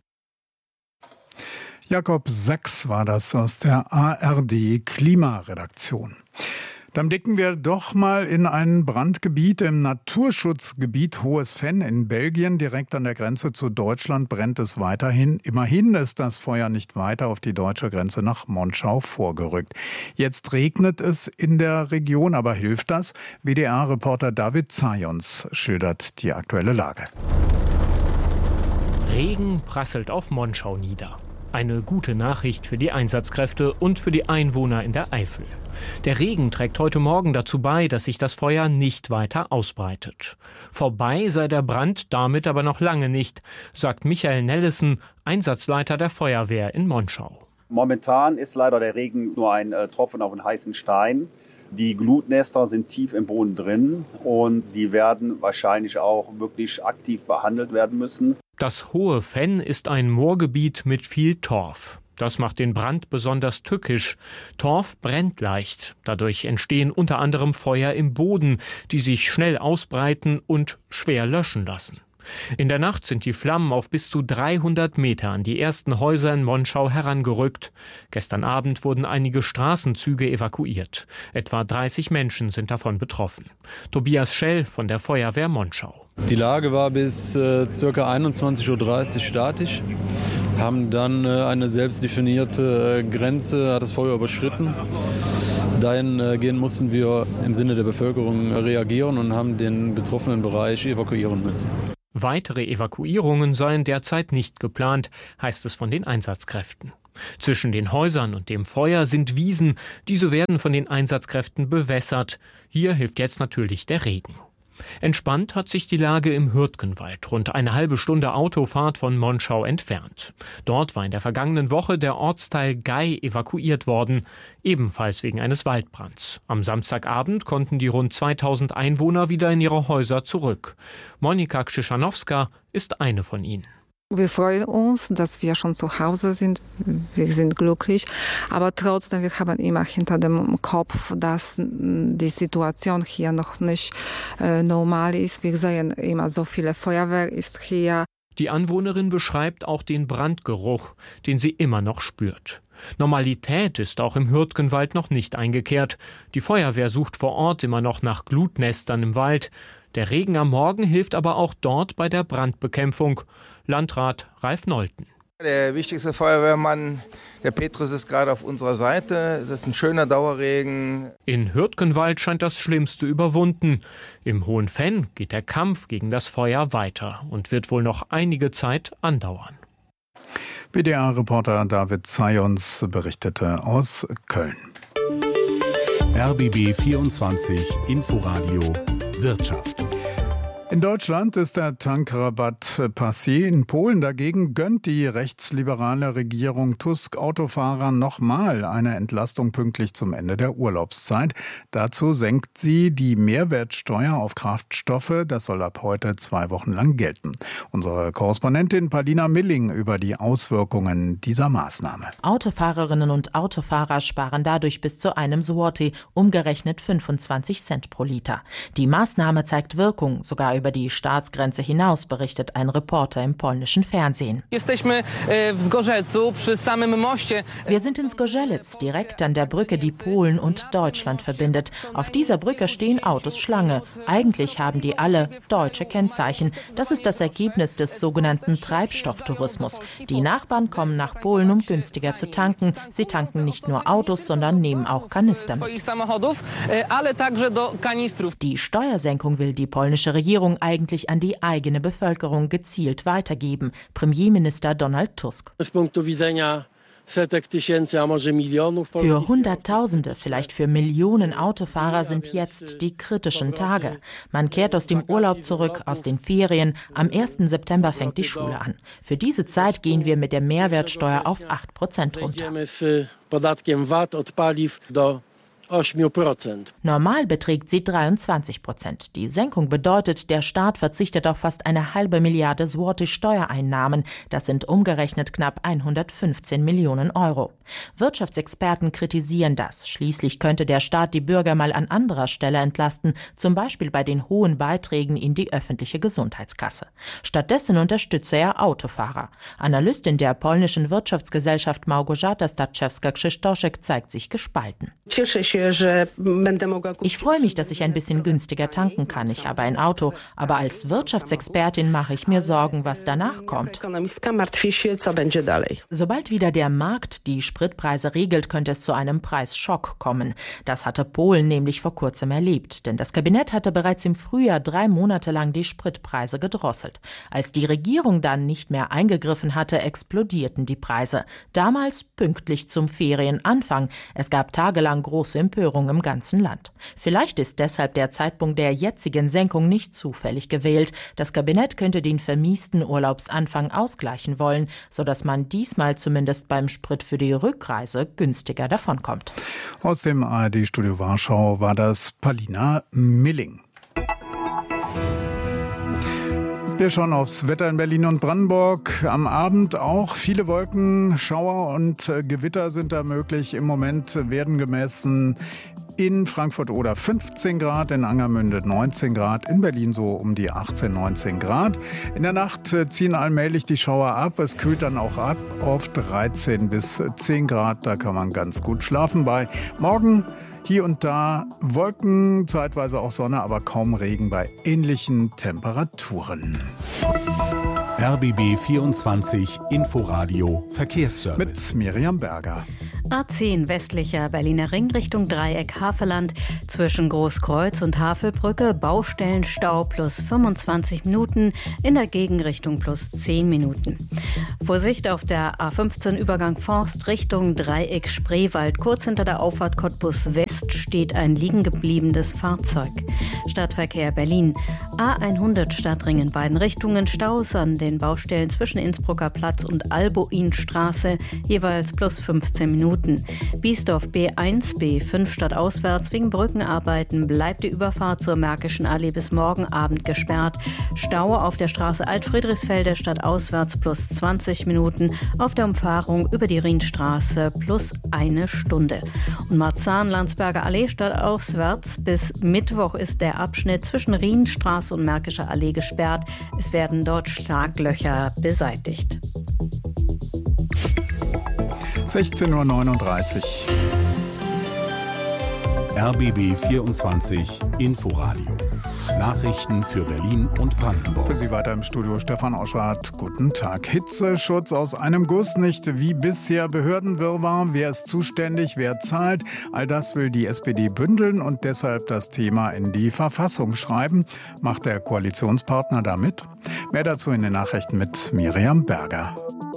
[SPEAKER 3] Jakob Sachs war das aus der A R D-Klimaredaktion. Dann blicken wir doch mal in ein Brandgebiet im Naturschutzgebiet Hohes Venn in Belgien. Direkt an der Grenze zu Deutschland brennt es weiterhin. Immerhin ist das Feuer nicht weiter auf die deutsche Grenze nach Monschau vorgerückt. Jetzt regnet es in der Region, aber hilft das? W D R-Reporter David Zajons schildert die aktuelle Lage.
[SPEAKER 22] Regen prasselt auf Monschau nieder. Eine gute Nachricht für die Einsatzkräfte und für die Einwohner in der Eifel. Der Regen trägt heute Morgen dazu bei, dass sich das Feuer nicht weiter ausbreitet. Vorbei sei der Brand damit aber noch lange nicht, sagt Michael Nellesen, Einsatzleiter der Feuerwehr in Monschau.
[SPEAKER 1] Momentan ist leider der Regen nur ein äh, Tropfen auf einen heißen Stein. Die Glutnester sind tief im Boden drin und die werden wahrscheinlich auch wirklich aktiv behandelt werden müssen.
[SPEAKER 22] Das Hohe Venn ist ein Moorgebiet mit viel Torf. Das macht den Brand besonders tückisch. Torf brennt leicht. Dadurch entstehen unter anderem Feuer im Boden, die sich schnell ausbreiten und schwer löschen lassen. In der Nacht sind die Flammen auf bis zu dreihundert Meter an die ersten Häuser in Monschau herangerückt. Gestern Abend wurden einige Straßenzüge evakuiert. Etwa dreißig Menschen sind davon betroffen. Tobias Schell von der Feuerwehr Monschau.
[SPEAKER 2] Die Lage war bis äh, ca. einundzwanzig Uhr dreißig statisch, haben dann äh, eine selbst definierte äh, Grenze, hat das Feuer überschritten. Dahingehend mussten wir im Sinne der Bevölkerung reagieren und haben den betroffenen Bereich evakuieren müssen.
[SPEAKER 22] Weitere Evakuierungen seien derzeit nicht geplant, heißt es von den Einsatzkräften. Zwischen den Häusern und dem Feuer sind Wiesen, diese werden von den Einsatzkräften bewässert. Hier hilft jetzt natürlich der Regen. Entspannt hat sich die Lage im Hürtgenwald, rund eine halbe Stunde Autofahrt von Monschau entfernt. Dort war in der vergangenen Woche der Ortsteil Gei evakuiert worden, ebenfalls wegen eines Waldbrands. Am Samstagabend konnten die rund zweitausend Einwohner wieder in ihre Häuser zurück. Monika Krzyszanowska ist eine von ihnen.
[SPEAKER 23] Wir freuen uns, dass wir schon zu Hause sind. Wir sind glücklich. Aber trotzdem, wir haben immer hinter dem Kopf, dass die Situation hier noch nicht äh, normal ist. Wir sehen immer, so viele Feuerwehr ist hier.
[SPEAKER 22] Die Anwohnerin beschreibt auch den Brandgeruch, den sie immer noch spürt. Normalität ist auch im Hürtgenwald noch nicht eingekehrt. Die Feuerwehr sucht vor Ort immer noch nach Glutnestern im Wald. Der Regen am Morgen hilft aber auch dort bei der Brandbekämpfung. Landrat Ralf Nolten.
[SPEAKER 24] Der wichtigste Feuerwehrmann, der Petrus, ist gerade auf unserer Seite. Es ist ein schöner Dauerregen.
[SPEAKER 22] In Hürtgenwald scheint das Schlimmste überwunden. Im Hohen Venn geht der Kampf gegen das Feuer weiter und wird wohl noch einige Zeit andauern.
[SPEAKER 3] W D R-Reporter David Zayons berichtete aus Köln.
[SPEAKER 7] R B B vierundzwanzig Inforadio Wirtschaft.
[SPEAKER 3] In Deutschland ist der Tankrabatt passé. In Polen dagegen gönnt die rechtsliberale Regierung Tusk Autofahrern nochmal eine Entlastung pünktlich zum Ende der Urlaubszeit. Dazu senkt sie die Mehrwertsteuer auf Kraftstoffe. Das soll ab heute zwei Wochen lang gelten. Unsere Korrespondentin Paulina Milling über die Auswirkungen dieser Maßnahme.
[SPEAKER 25] Autofahrerinnen und Autofahrer sparen dadurch bis zu einem Złoty, umgerechnet fünfundzwanzig Cent pro Liter. Die Maßnahme zeigt Wirkung, sogar über die Staatsgrenze hinaus, berichtet ein Reporter im polnischen Fernsehen. Wir sind in Zgorzelec, direkt an der Brücke, die Polen und Deutschland verbindet. Auf dieser Brücke stehen Autos Schlange. Eigentlich haben die alle deutsche Kennzeichen. Das ist das Ergebnis des sogenannten Treibstofftourismus. Die Nachbarn kommen nach Polen, um günstiger zu tanken. Sie tanken nicht nur Autos, sondern nehmen auch Kanister mit. Die Steuersenkung will die polnische Regierung eigentlich an die eigene Bevölkerung gezielt weitergeben. Premierminister Donald Tusk. Für Hunderttausende, vielleicht für Millionen Autofahrer sind jetzt die kritischen Tage. Man kehrt aus dem Urlaub zurück, aus den Ferien. Am ersten September fängt die Schule an. Für diese Zeit gehen wir mit der Mehrwertsteuer auf acht Prozent runter. Normal beträgt sie dreiundzwanzig Prozent. Die Senkung bedeutet, der Staat verzichtet auf fast eine halbe Milliarde Złoty Steuereinnahmen. Das sind umgerechnet knapp hundertfünfzehn Millionen Euro. Wirtschaftsexperten kritisieren das. Schließlich könnte der Staat die Bürger mal an anderer Stelle entlasten, zum Beispiel bei den hohen Beiträgen in die öffentliche Gesundheitskasse. Stattdessen unterstütze er Autofahrer. Analystin der polnischen Wirtschaftsgesellschaft Małgorzata Starczewska-Krzysztoszek zeigt sich gespalten. Ich freue mich, dass ich ein bisschen günstiger tanken kann. Ich habe ein Auto, aber als Wirtschaftsexpertin mache ich mir Sorgen, was danach kommt. Sobald wieder der Markt die Spritpreise regelt, könnte es zu einem Preisschock kommen. Das hatte Polen nämlich vor kurzem erlebt, denn das Kabinett hatte bereits im Frühjahr drei Monate lang die Spritpreise gedrosselt. Als die Regierung dann nicht mehr eingegriffen hatte, explodierten die Preise. Damals pünktlich zum Ferienanfang. Es gab tagelang große Empörung im ganzen Land. Vielleicht ist deshalb der Zeitpunkt der jetzigen Senkung nicht zufällig gewählt. Das Kabinett könnte den vermiesten Urlaubsanfang ausgleichen wollen, sodass man diesmal zumindest beim Sprit für die Rückreise günstiger davonkommt.
[SPEAKER 3] Aus dem A R D-Studio Warschau war das Palina Milling. Wir schauen aufs Wetter in Berlin und Brandenburg. Am Abend auch viele Wolken, Schauer und Gewitter sind da möglich. Im Moment werden gemessen in Frankfurt oder fünfzehn Grad, in Angermünde neunzehn Grad, in Berlin so um die achtzehn, neunzehn Grad. In der Nacht ziehen allmählich die Schauer ab. Es kühlt dann auch ab auf dreizehn bis zehn Grad. Da kann man ganz gut schlafen bei. Morgen hier und da Wolken, zeitweise auch Sonne, aber kaum Regen bei ähnlichen Temperaturen.
[SPEAKER 7] R B B vierundzwanzig Inforadio Verkehrsservice.
[SPEAKER 3] Mit Miriam Berger.
[SPEAKER 17] A zehn westlicher Berliner Ring Richtung Dreieck Havelland. Zwischen Großkreuz und Havelbrücke Baustellenstau plus fünfundzwanzig Minuten, in der Gegenrichtung plus zehn Minuten. Vorsicht auf der A fünfzehn Übergang Forst Richtung Dreieck Spreewald. Kurz hinter der Auffahrt Cottbus West steht ein liegengebliebenes Fahrzeug. Stadtverkehr Berlin. A hundert Stadtring in beiden Richtungen. Staus an den Baustellen zwischen Innsbrucker Platz und Alboinstraße. Jeweils plus fünfzehn Minuten. Biesdorf B eins, B fünf stadtauswärts wegen Brückenarbeiten bleibt die Überfahrt zur Märkischen Allee bis morgen Abend gesperrt. Stau auf der Straße Alt-Friedrichsfelde stadtauswärts plus zwanzig Minuten, auf der Umfahrung über die Rienstraße plus eine Stunde. Und Marzahn-Landsberger Allee stadtauswärts bis Mittwoch ist der Abschnitt zwischen Rienstraße und Märkischer Allee gesperrt. Es werden dort Schlaglöcher beseitigt.
[SPEAKER 3] sechzehn Uhr neununddreißig.
[SPEAKER 7] R B B vierundzwanzig Inforadio. Nachrichten für Berlin und Brandenburg.
[SPEAKER 3] Für Sie weiter im Studio Stefan Oschardt. Guten Tag. Hitzeschutz aus einem Guss, nicht wie bisher Behördenwirrwarr. Wer ist zuständig, wer zahlt? All das will die S P D bündeln und deshalb das Thema in die Verfassung schreiben. Macht der Koalitionspartner damit? Mehr dazu in den Nachrichten mit Miriam Berger.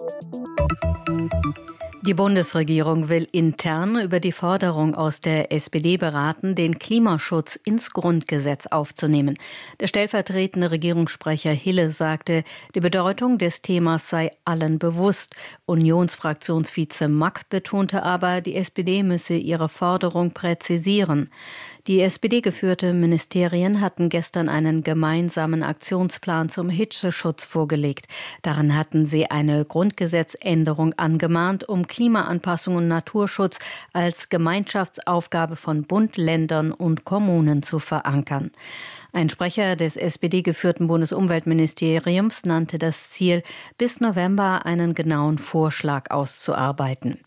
[SPEAKER 17] Die Bundesregierung will intern über die Forderung aus der S P D beraten, den Klimaschutz ins Grundgesetz aufzunehmen. Der stellvertretende Regierungssprecher Hille sagte, die Bedeutung des Themas sei allen bewusst. Unionsfraktionsvize Mack betonte aber, die S P D müsse ihre Forderung präzisieren. Die S P D-geführte Ministerien hatten gestern einen gemeinsamen Aktionsplan zum Hitzeschutz vorgelegt. Darin hatten sie eine Grundgesetzänderung angemahnt, um Klimaanpassung und Naturschutz als Gemeinschaftsaufgabe von Bund, Ländern und Kommunen zu verankern. Ein Sprecher des S P D-geführten Bundesumweltministeriums nannte das Ziel, bis November einen genauen Vorschlag auszuarbeiten.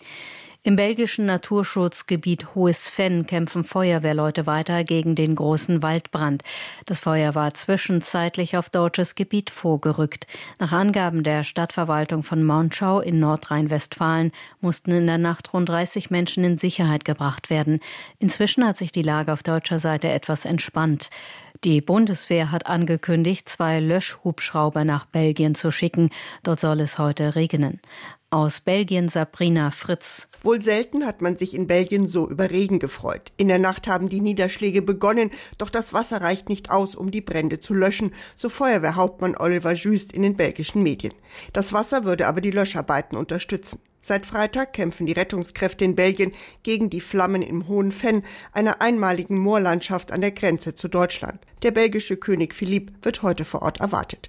[SPEAKER 17] Im belgischen Naturschutzgebiet Hohes Venn kämpfen Feuerwehrleute weiter gegen den großen Waldbrand. Das Feuer war zwischenzeitlich auf deutsches Gebiet vorgerückt. Nach Angaben der Stadtverwaltung von Monschau in Nordrhein-Westfalen mussten in der Nacht rund dreißig Menschen in Sicherheit gebracht werden. Inzwischen hat sich die Lage auf deutscher Seite etwas entspannt. Die Bundeswehr hat angekündigt, zwei Löschhubschrauber nach Belgien zu schicken. Dort soll es heute regnen. Aus Belgien Sabrina Fritz.
[SPEAKER 4] Wohl selten hat man sich in Belgien so über Regen gefreut. In der Nacht haben die Niederschläge begonnen, doch das Wasser reicht nicht aus, um die Brände zu löschen, so Feuerwehrhauptmann Oliver Jüst in den belgischen Medien. Das Wasser würde aber die Löscharbeiten unterstützen. Seit Freitag kämpfen die Rettungskräfte in Belgien gegen die Flammen im Hohen Venn, einer einmaligen Moorlandschaft an der Grenze zu Deutschland. Der belgische König Philipp wird heute vor Ort erwartet.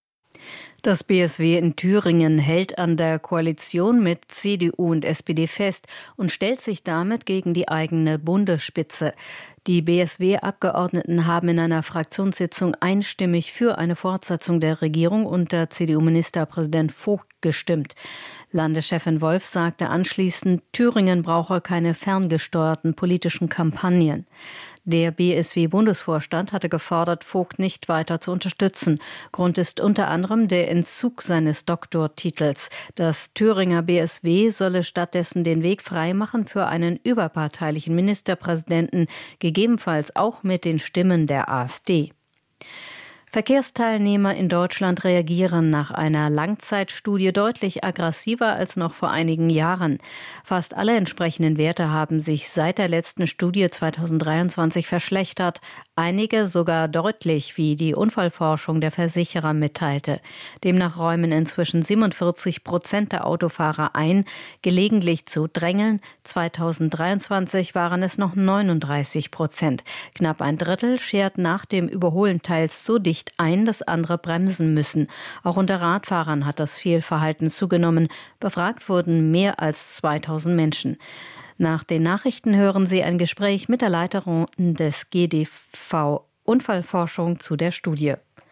[SPEAKER 17] Das B S W in Thüringen hält an der Koalition mit C D U und S P D fest und stellt sich damit gegen die eigene Bundesspitze. Die B S W-Abgeordneten haben in einer Fraktionssitzung einstimmig für eine Fortsetzung der Regierung unter C D U-Ministerpräsident Vogt gestimmt. Landeschefin Wolf sagte anschließend, Thüringen brauche keine ferngesteuerten politischen Kampagnen. Der B S W-Bundesvorstand hatte gefordert, Vogt nicht weiter zu unterstützen. Grund ist unter anderem der Entzug seines Doktortitels. Das Thüringer B S W solle stattdessen den Weg freimachen für einen überparteilichen Ministerpräsidenten, gegebenenfalls auch mit den Stimmen der AfD. Verkehrsteilnehmer in Deutschland reagieren nach einer Langzeitstudie deutlich aggressiver als noch vor einigen Jahren. Fast alle entsprechenden Werte haben sich seit der letzten Studie zweitausenddreiundzwanzig verschlechtert, einige sogar deutlich, wie die Unfallforschung der Versicherer mitteilte. Demnach räumen inzwischen siebenundvierzig Prozent der Autofahrer ein, gelegentlich zu drängeln. zweitausenddreiundzwanzig waren es noch neununddreißig Prozent. Knapp ein Drittel schert nach dem Überholen teils so dicht ein, dass andere bremsen müssen. Auch unter Radfahrern hat das Fehlverhalten zugenommen. Befragt wurden mehr als zweitausend Menschen. Nach den Nachrichten hören Sie ein Gespräch mit der Leiterin des G D V Unfallforschung zu der Studie.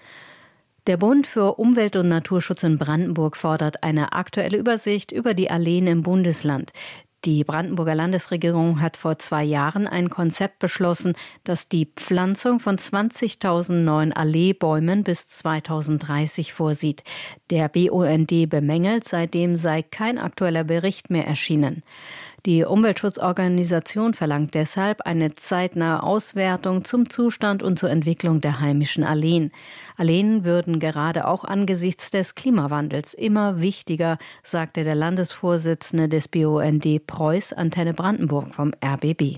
[SPEAKER 17] Der Bund für Umwelt- und Naturschutz in Brandenburg fordert eine aktuelle Übersicht über die Alleen im Bundesland. Die Brandenburger Landesregierung hat vor zwei Jahren ein Konzept beschlossen, das die Pflanzung von zwanzigtausend neuen Alleebäumen bis zweitausenddreißig vorsieht. Der B U N D bemängelt, seitdem sei kein aktueller Bericht mehr erschienen. Die Umweltschutzorganisation verlangt deshalb eine zeitnahe Auswertung zum Zustand und zur Entwicklung der heimischen Alleen. Alleen würden gerade auch angesichts des Klimawandels immer wichtiger, sagte der Landesvorsitzende des B U N D Preuß, Antenne Brandenburg vom R B B.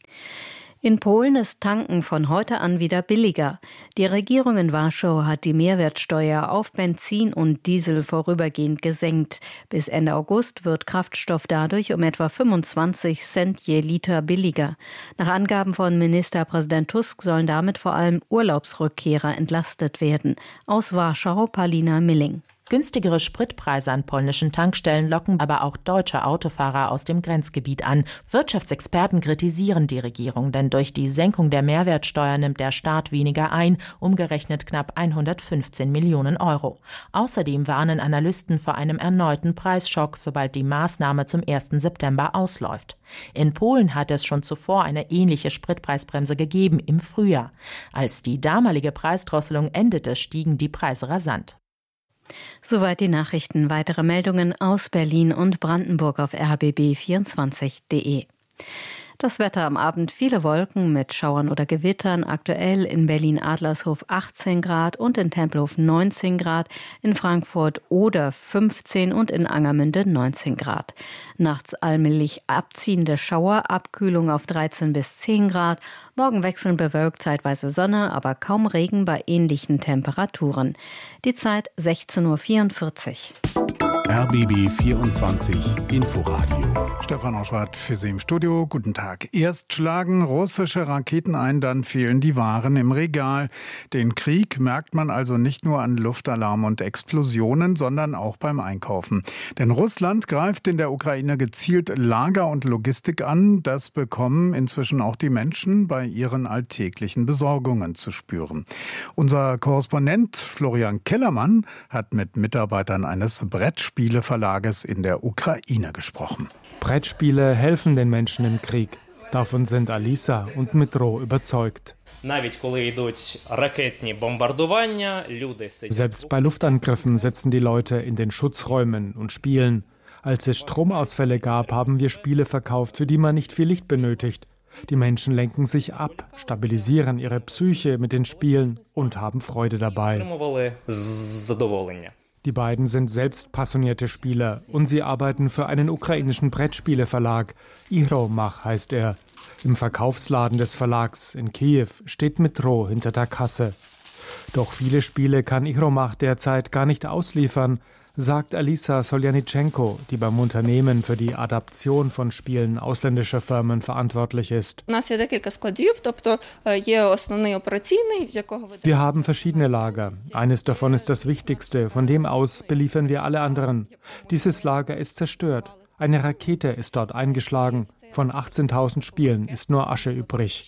[SPEAKER 17] In Polen ist Tanken von heute an wieder billiger. Die Regierung in Warschau hat die Mehrwertsteuer auf Benzin und Diesel vorübergehend gesenkt. Bis Ende August wird Kraftstoff dadurch um etwa fünfundzwanzig Cent je Liter billiger. Nach Angaben von Ministerpräsident Tusk sollen damit vor allem Urlaubsrückkehrer entlastet werden. Aus Warschau, Paulina Milling.
[SPEAKER 25] Günstigere Spritpreise an polnischen Tankstellen locken aber auch deutsche Autofahrer aus dem Grenzgebiet an. Wirtschaftsexperten kritisieren die Regierung, denn durch die Senkung der Mehrwertsteuer nimmt der Staat weniger ein, umgerechnet knapp hundertfünfzehn Millionen Euro. Außerdem warnen Analysten vor einem erneuten Preisschock, sobald die Maßnahme zum ersten September ausläuft. In Polen hat es schon zuvor eine ähnliche Spritpreisbremse gegeben im Frühjahr. Als die damalige Preisdrosselung endete, stiegen die Preise rasant.
[SPEAKER 17] Soweit die Nachrichten. Weitere Meldungen aus Berlin und Brandenburg auf r b b vierundzwanzig punkt d e. Das Wetter am Abend, viele Wolken mit Schauern oder Gewittern. Aktuell in Berlin-Adlershof achtzehn Grad und in Tempelhof neunzehn Grad, in Frankfurt Oder fünfzehn und in Angermünde neunzehn Grad. Nachts allmählich abziehende Schauer, Abkühlung auf dreizehn bis zehn Grad. Morgen wechselnd bewölkt, zeitweise Sonne, aber kaum Regen bei ähnlichen Temperaturen. Die Zeit sechzehn Uhr vierundvierzig.
[SPEAKER 7] R B B vierundzwanzig Inforadio.
[SPEAKER 3] Stefan Oschwart für Sie im Studio. Guten Tag. Erst schlagen russische Raketen ein, dann fehlen die Waren im Regal. Den Krieg merkt man also nicht nur an Luftalarm und Explosionen, sondern auch beim Einkaufen. Denn Russland greift in der Ukraine gezielt Lager und Logistik an. Das bekommen inzwischen auch die Menschen bei ihren alltäglichen Besorgungen zu spüren. Unser Korrespondent Florian Kellermann hat mit Mitarbeitern eines Brettspiels Spieleverlages in der Ukraine gesprochen.
[SPEAKER 5] Brettspiele helfen den Menschen im Krieg. Davon sind Alisa und Metro überzeugt. Selbst bei Luftangriffen sitzen die Leute in den Schutzräumen und spielen. Als es Stromausfälle gab, haben wir Spiele verkauft, für die man nicht viel Licht benötigt. Die Menschen lenken sich ab, stabilisieren ihre Psyche mit den Spielen und haben Freude dabei. Die beiden sind selbst passionierte Spieler und sie arbeiten für einen ukrainischen Brettspieleverlag. Ihromach heißt er. Im Verkaufsladen des Verlags in Kiew steht Metro hinter der Kasse. Doch viele Spiele kann Ihromach derzeit gar nicht ausliefern, sagt Alisa Soljanitschenko, die beim Unternehmen für die Adaption von Spielen ausländischer Firmen verantwortlich ist. Wir haben verschiedene Lager. Eines davon ist das wichtigste, von dem aus beliefern wir alle anderen. Dieses Lager ist zerstört. Eine Rakete ist dort eingeschlagen. Von achtzehntausend Spielen ist nur Asche übrig.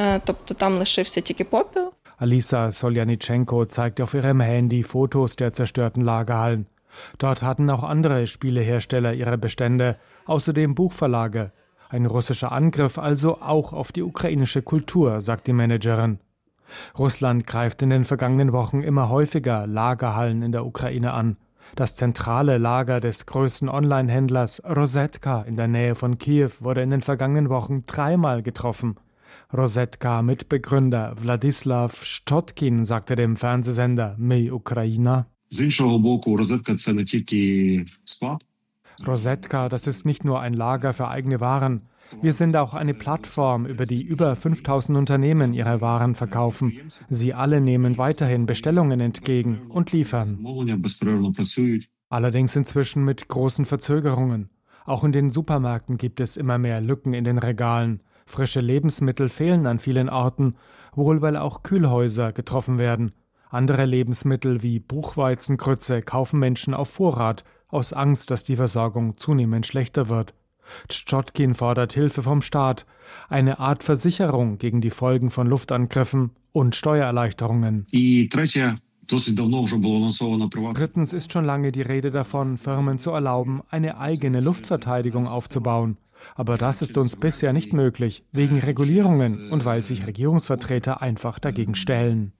[SPEAKER 5] Alisa Soljanitschenko zeigt auf ihrem Handy Fotos der zerstörten Lagerhallen. Dort hatten auch andere Spielehersteller ihre Bestände, außerdem Buchverlage. Ein russischer Angriff also auch auf die ukrainische Kultur, sagt die Managerin. Russland greift in den vergangenen Wochen immer häufiger Lagerhallen in der Ukraine an. Das zentrale Lager des größten Online-Händlers Rosetka in der Nähe von Kiew wurde in den vergangenen Wochen dreimal getroffen. Rosetka Mitbegründer Wladislaw Szczotkin sagte dem Fernsehsender My Ukraina: Rosetka, das ist nicht nur ein Lager für eigene Waren. Wir sind auch eine Plattform, über die über fünftausend Unternehmen ihre Waren verkaufen. Sie alle nehmen weiterhin Bestellungen entgegen und liefern. Allerdings inzwischen mit großen Verzögerungen. Auch in den Supermärkten gibt es immer mehr Lücken in den Regalen. Frische Lebensmittel fehlen an vielen Orten, wohl weil auch Kühlhäuser getroffen werden. Andere Lebensmittel wie Buchweizengrütze kaufen Menschen auf Vorrat, aus Angst, dass die Versorgung zunehmend schlechter wird. Szczotkin fordert Hilfe vom Staat, eine Art Versicherung gegen die Folgen von Luftangriffen und Steuererleichterungen. Drittens ist schon lange die Rede davon, Firmen zu erlauben, eine eigene Luftverteidigung aufzubauen. Aber das ist uns bisher nicht möglich, wegen Regulierungen und weil sich Regierungsvertreter einfach dagegen stellen.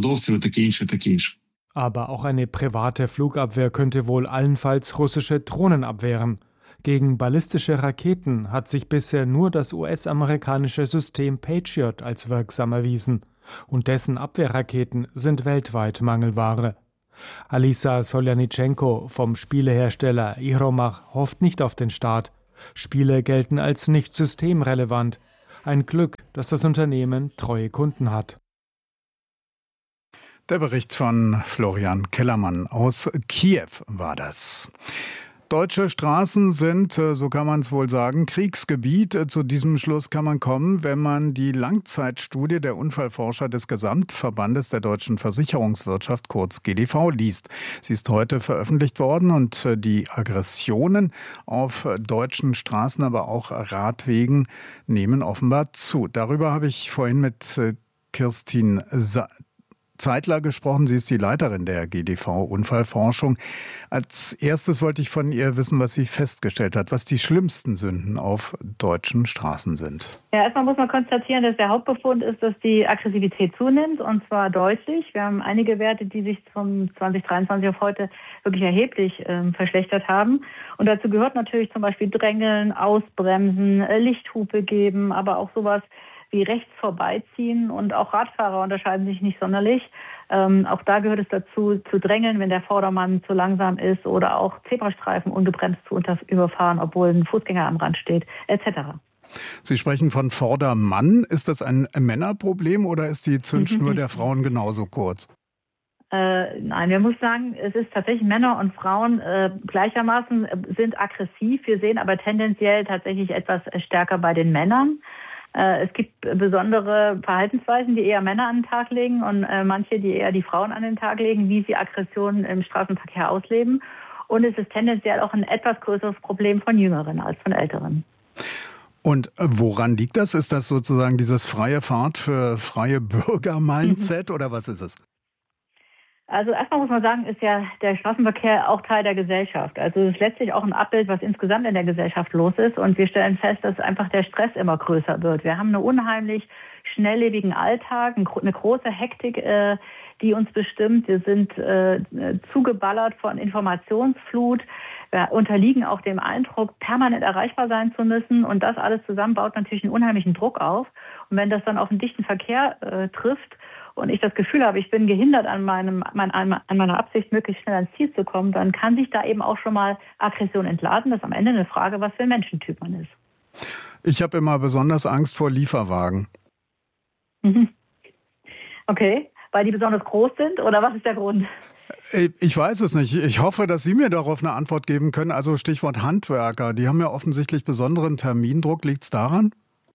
[SPEAKER 5] Aber auch eine private Flugabwehr könnte wohl allenfalls russische Drohnen abwehren. Gegen ballistische Raketen hat sich bisher nur das U S-amerikanische System Patriot als wirksam erwiesen. Und dessen Abwehrraketen sind weltweit Mangelware. Alisa Soljanitschenko vom Spielehersteller Ihromach hofft nicht auf den Staat. Spiele gelten als nicht systemrelevant. Ein Glück, dass das Unternehmen treue Kunden hat.
[SPEAKER 3] Der Bericht von Florian Kellermann aus Kiew war das. Deutsche Straßen sind, so kann man es wohl sagen, Kriegsgebiet. Zu diesem Schluss kann man kommen, wenn man die Langzeitstudie der Unfallforscher des Gesamtverbandes der deutschen Versicherungswirtschaft, kurz G D V, liest. Sie ist heute veröffentlicht worden und die Aggressionen auf deutschen Straßen, aber auch Radwegen nehmen offenbar zu. Darüber habe ich vorhin mit Kirstin Sa- Zeitler gesprochen. Sie ist die Leiterin der G D V Unfallforschung. Als erstes wollte ich von ihr wissen, was sie festgestellt hat, was die schlimmsten Sünden auf deutschen Straßen sind.
[SPEAKER 19] Ja, erstmal muss man konstatieren, dass der Hauptbefund ist, dass die Aggressivität zunimmt, und zwar deutlich. Wir haben einige Werte, die sich zum zwanzig dreiundzwanzig auf heute wirklich erheblich äh, verschlechtert haben. Und dazu gehört natürlich zum Beispiel Drängeln, Ausbremsen, äh, Lichthupe geben, aber auch sowas wie rechts vorbeiziehen, und auch Radfahrer unterscheiden sich nicht sonderlich. Ähm, auch da gehört es dazu, zu drängeln, wenn der Vordermann zu langsam ist, oder auch Zebrastreifen ungebremst zu unter- überfahren, obwohl ein Fußgänger am Rand steht, et cetera.
[SPEAKER 3] Sie sprechen von Vordermann. Ist das ein Männerproblem oder ist die Zündschnur der Frauen genauso kurz?
[SPEAKER 19] Äh, nein, wir müssen sagen, es ist tatsächlich, Männer und Frauen äh, gleichermaßen äh, sind aggressiv. Wir sehen aber tendenziell tatsächlich etwas stärker bei den Männern. Es gibt besondere Verhaltensweisen, die eher Männer an den Tag legen, und äh, manche, die eher die Frauen an den Tag legen, wie sie Aggressionen im Straßenverkehr ausleben. Und es ist tendenziell auch ein etwas größeres Problem von Jüngeren als von Älteren.
[SPEAKER 3] Und woran liegt das? Ist das sozusagen dieses freie Fahrt für freie Bürger-Mindset oder was ist es?
[SPEAKER 19] Also erstmal muss man sagen, ist ja der Straßenverkehr auch Teil der Gesellschaft. Also es ist letztlich auch ein Abbild, was insgesamt in der Gesellschaft los ist. Und wir stellen fest, dass einfach der Stress immer größer wird. Wir haben einen unheimlich schnelllebigen Alltag, eine große Hektik, die uns bestimmt. Wir sind zugeballert von Informationsflut. Wir unterliegen auch dem Eindruck, permanent erreichbar sein zu müssen. Und das alles zusammen baut natürlich einen unheimlichen Druck auf. Und wenn das dann auf einen dichten Verkehr äh, trifft, und ich das Gefühl habe, ich bin gehindert an, meinem, mein, an meiner Absicht, möglichst schnell ans Ziel zu kommen, dann kann sich da eben auch schon mal Aggression entladen. Das ist am Ende eine Frage, was für ein Menschentyp man ist.
[SPEAKER 3] Ich habe immer besonders Angst vor Lieferwagen.
[SPEAKER 19] Mhm. Okay, weil die besonders groß sind, oder was ist der Grund?
[SPEAKER 3] Ich weiß es nicht. Ich hoffe, dass Sie mir darauf eine Antwort geben können. Also Stichwort Handwerker. Die haben ja offensichtlich besonderen Termindruck. Liegt es daran?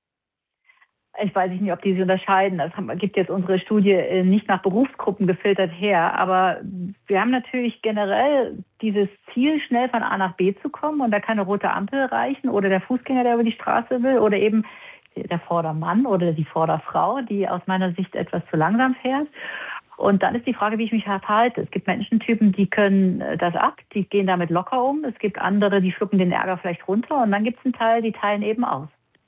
[SPEAKER 19] Ich weiß nicht, ob die sich unterscheiden. Das gibt jetzt unsere Studie nicht nach Berufsgruppen gefiltert her. Aber wir haben natürlich generell dieses Ziel, schnell von A nach B zu kommen. Und da kann eine rote Ampel reichen oder der Fußgänger, der über die Straße will, oder eben der Vordermann oder die Vorderfrau, die aus meiner Sicht etwas zu langsam fährt. Und dann ist die Frage, wie ich mich verhalte. Es gibt Menschentypen, die können das ab, die gehen damit locker um. Es gibt andere, die schlucken den Ärger vielleicht runter. Und dann gibt es einen Teil, die teilen eben aus.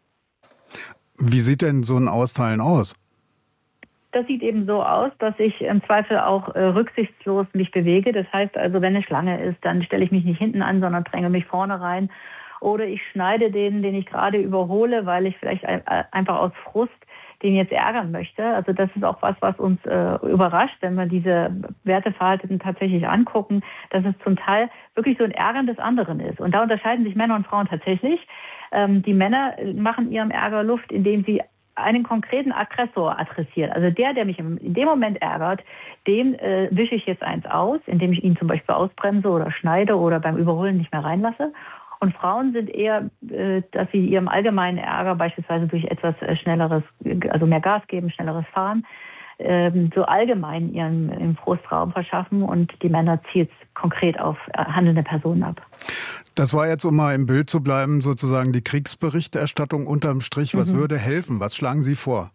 [SPEAKER 3] Wie sieht denn so ein Austeilen aus?
[SPEAKER 19] Das sieht eben so aus, dass ich im Zweifel auch äh, rücksichtslos mich bewege. Das heißt also, wenn eine Schlange ist, dann stelle ich mich nicht hinten an, sondern dränge mich vorne rein. Oder ich schneide den, den ich gerade überhole, weil ich vielleicht ein, einfach aus Frust den jetzt ärgern möchte. Also das ist auch was, was uns äh, überrascht, wenn wir diese Werteverhalten tatsächlich angucken, dass es zum Teil wirklich so ein Ärgern des anderen ist. Und da unterscheiden sich Männer und Frauen tatsächlich. Ähm, die Männer machen ihrem Ärger Luft, indem sie einen konkreten Aggressor adressiert. Also der, der mich in dem Moment ärgert, dem äh, wische ich jetzt eins aus, indem ich ihn zum Beispiel ausbremse oder schneide oder beim Überholen nicht mehr reinlasse. Und Frauen sind eher, äh, dass sie ihrem allgemeinen Ärger beispielsweise durch etwas äh, schnelleres, also mehr Gas geben, schnelleres Fahren, äh, so allgemein ihren, ihren Frust Raum verschaffen, und die Männer zielt es konkret auf äh, handelnde Personen ab.
[SPEAKER 3] Das war jetzt, um mal im Bild zu bleiben, sozusagen die Kriegsberichterstattung unterm Strich. Was mhm. würde helfen? Was schlagen Sie vor?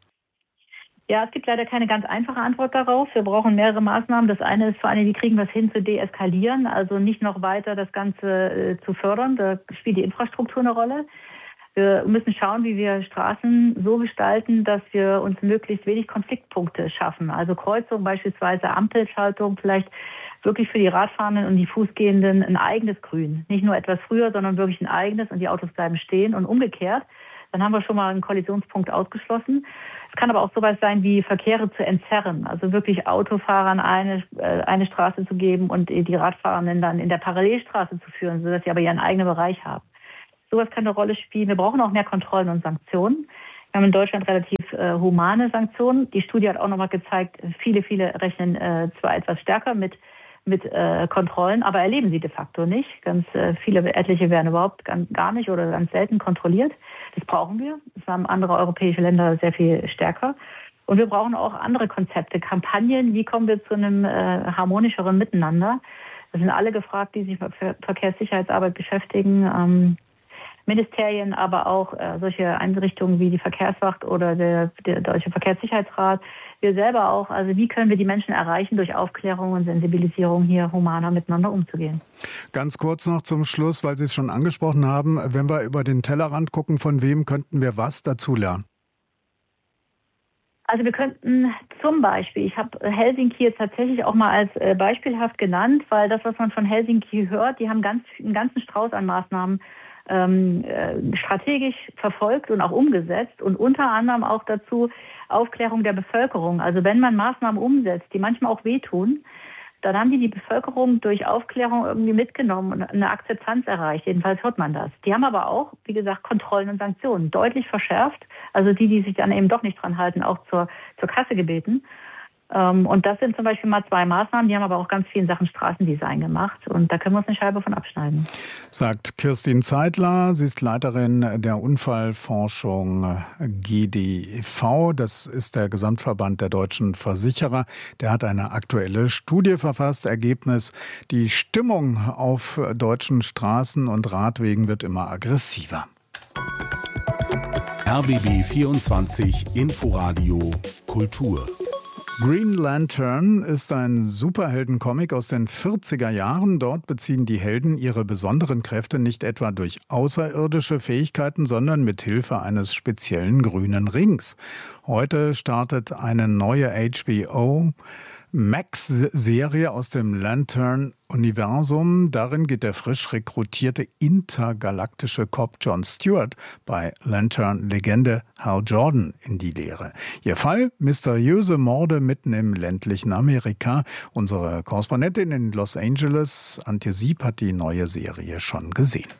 [SPEAKER 19] Ja, es gibt leider keine ganz einfache Antwort darauf. Wir brauchen mehrere Maßnahmen. Das eine ist vor allem, wie kriegen wir es hin zu deeskalieren, also nicht noch weiter das Ganze äh, zu fördern. Da spielt die Infrastruktur eine Rolle. Wir müssen schauen, wie wir Straßen so gestalten, dass wir uns möglichst wenig Konfliktpunkte schaffen. Also Kreuzung beispielsweise, Ampelschaltung, vielleicht wirklich für die Radfahrenden und die Fußgehenden ein eigenes Grün. Nicht nur etwas früher, sondern wirklich ein eigenes, und die Autos bleiben stehen, und umgekehrt. Dann haben wir schon mal einen Kollisionspunkt ausgeschlossen. Es kann aber auch sowas sein wie Verkehre zu entzerren, also wirklich Autofahrern eine, äh, eine Straße zu geben und die Radfahrenden dann in der Parallelstraße zu führen, sodass sie aber ihren eigenen Bereich haben. Sowas kann eine Rolle spielen. Wir brauchen auch mehr Kontrollen und Sanktionen. Wir haben in Deutschland relativ äh, humane Sanktionen. Die Studie hat auch nochmal gezeigt, viele, viele rechnen äh, zwar etwas stärker mit mit äh, Kontrollen, aber erleben sie de facto nicht. Ganz äh, viele, etliche werden überhaupt ganz, gar nicht oder ganz selten kontrolliert. Das brauchen wir. Das haben andere europäische Länder sehr viel stärker. Und wir brauchen auch andere Konzepte, Kampagnen. Wie kommen wir zu einem äh, harmonischeren Miteinander? Das sind alle gefragt, die sich mit Ver- Verkehrssicherheitsarbeit beschäftigen. Ähm, Ministerien, aber auch äh, solche Einrichtungen wie die Verkehrswacht oder der, der Deutsche Verkehrssicherheitsrat. Wir selber auch. Also wie können wir die Menschen erreichen, durch Aufklärung und Sensibilisierung hier humaner miteinander umzugehen?
[SPEAKER 3] Ganz kurz noch zum Schluss, weil Sie es schon angesprochen haben. Wenn wir über den Tellerrand gucken, von wem könnten wir was dazulernen?
[SPEAKER 19] Also wir könnten zum Beispiel, ich habe Helsinki jetzt tatsächlich auch mal als äh, beispielhaft genannt, weil das, was man von Helsinki hört, die haben ganz, einen ganzen Strauß an Maßnahmen ähm, äh, strategisch verfolgt und auch umgesetzt, und unter anderem auch dazu Aufklärung der Bevölkerung. Also wenn man Maßnahmen umsetzt, die manchmal auch wehtun, dann haben die die Bevölkerung durch Aufklärung irgendwie mitgenommen und eine Akzeptanz erreicht. Jedenfalls hört man das. Die haben aber auch, wie gesagt, Kontrollen und Sanktionen deutlich verschärft. Also die, die sich dann eben doch nicht dran halten, auch zur, zur Kasse gebeten. Und das sind zum Beispiel mal zwei Maßnahmen, die haben aber auch ganz viel in Sachen Straßendesign gemacht, und da können wir uns eine Scheibe von abschneiden.
[SPEAKER 3] Sagt Kirstin Zeitler, sie ist Leiterin der Unfallforschung G D V, das ist der Gesamtverband der deutschen Versicherer. Der hat eine aktuelle Studie verfasst, Ergebnis: Die Stimmung auf deutschen Straßen und Radwegen wird immer aggressiver.
[SPEAKER 7] R B B vierundzwanzig Inforadio Kultur.
[SPEAKER 3] Green Lantern ist ein Superheldencomic aus den vierziger Jahren. Dort beziehen die Helden ihre besonderen Kräfte nicht etwa durch außerirdische Fähigkeiten, sondern mit Hilfe eines speziellen grünen Rings. Heute startet eine neue H B O Max-Serie aus dem Lantern-Universum. Darin geht der frisch rekrutierte intergalaktische Cop John Stewart bei Lantern-Legende Hal Jordan in die Lehre. Ihr Fall: mysteriöse Morde mitten im ländlichen Amerika. Unsere Korrespondentin in Los Angeles, Antje Sieb, hat die neue Serie schon gesehen.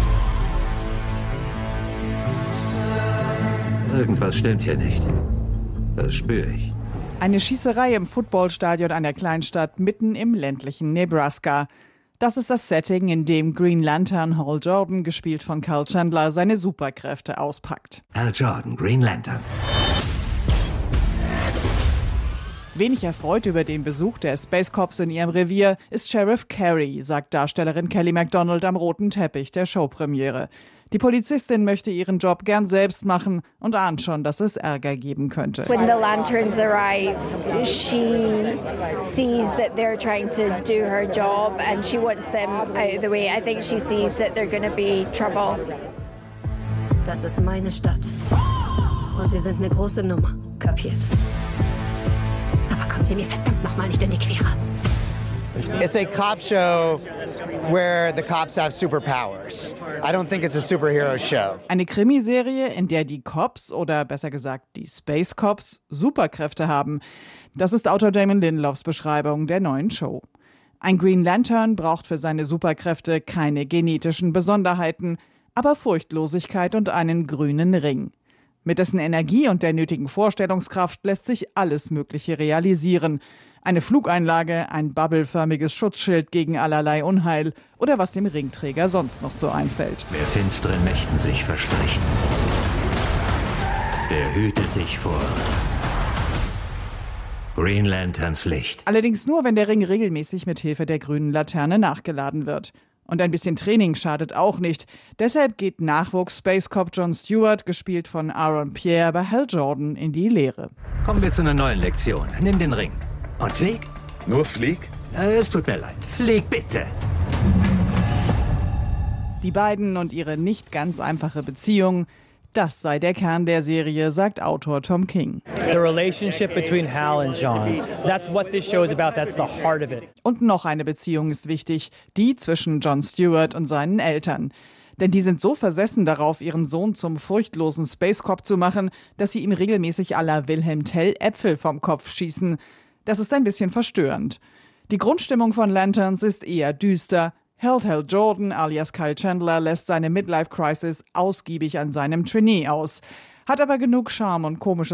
[SPEAKER 6] Irgendwas stimmt hier nicht. Das spüre ich.
[SPEAKER 9] Eine Schießerei im Footballstadion einer Kleinstadt mitten im ländlichen Nebraska. Das ist das Setting, in dem Green Lantern Hal Jordan, gespielt von Kyle Chandler, seine Superkräfte auspackt.
[SPEAKER 6] Hal Jordan, Green Lantern.
[SPEAKER 9] Wenig erfreut über den Besuch der Space Cops in ihrem Revier ist Sheriff Carey, sagt Darstellerin Kelly MacDonald am roten Teppich der Showpremiere. Die Polizistin möchte ihren Job gern selbst machen und ahnt schon, dass es Ärger geben könnte.
[SPEAKER 10] When the lanterns arrive, she sees that they're trying to do her job and she wants them out of the way. I think she sees that they're going to be trouble.
[SPEAKER 11] Das ist meine Stadt. Und sie sind eine große Nummer. Kapiert?
[SPEAKER 10] Aber kommen Sie mir verdammt nochmal nicht in die Quere.
[SPEAKER 8] It's a cop show where the cops have superpowers. I don't think it's a superhero show.
[SPEAKER 9] Eine Krimiserie, in der die Cops oder besser gesagt die Space Cops Superkräfte haben. Das ist Autor Damon Lindelofs Beschreibung der neuen Show. Ein Green Lantern braucht für seine Superkräfte keine genetischen Besonderheiten, aber Furchtlosigkeit und einen grünen Ring. Mit dessen Energie und der nötigen Vorstellungskraft lässt sich alles Mögliche realisieren. Eine Flugeinlage, ein bubbelförmiges Schutzschild gegen allerlei Unheil oder was dem Ringträger sonst noch so einfällt.
[SPEAKER 6] Wer finsteren Mächten sich verspricht, der hüte sich vor Green Lanterns Licht.
[SPEAKER 9] Allerdings nur, wenn der Ring regelmäßig mit Hilfe der grünen Laterne nachgeladen wird. Und ein bisschen Training schadet auch nicht. Deshalb geht Nachwuchs-Space Cop Jon Stewart, gespielt von Aaron Pierre, bei Hal Jordan in die Lehre.
[SPEAKER 6] Kommen wir zu einer neuen Lektion. Nimm den Ring. Und flieg.
[SPEAKER 14] Nur flieg?
[SPEAKER 6] Es tut mir leid. Flieg bitte.
[SPEAKER 9] Die beiden und ihre nicht ganz einfache Beziehung, das sei der Kern der Serie, sagt Autor Tom King.
[SPEAKER 12] The relationship between Hal and John. That's what this show is about. That's the heart of it.
[SPEAKER 9] Und noch eine Beziehung ist wichtig, die zwischen Jon Stewart und seinen Eltern. Denn die sind so versessen darauf, ihren Sohn zum furchtlosen Space Cop zu machen, dass sie ihm regelmäßig à la Wilhelm Tell Äpfel vom Kopf schießen. Das ist ein bisschen verstörend. Die Grundstimmung von Lanterns ist eher düster. Hal Hal Jordan alias Kyle Chandler lässt seine Midlife-Crisis ausgiebig an seinem Trainee aus, hat aber genug Charme und komische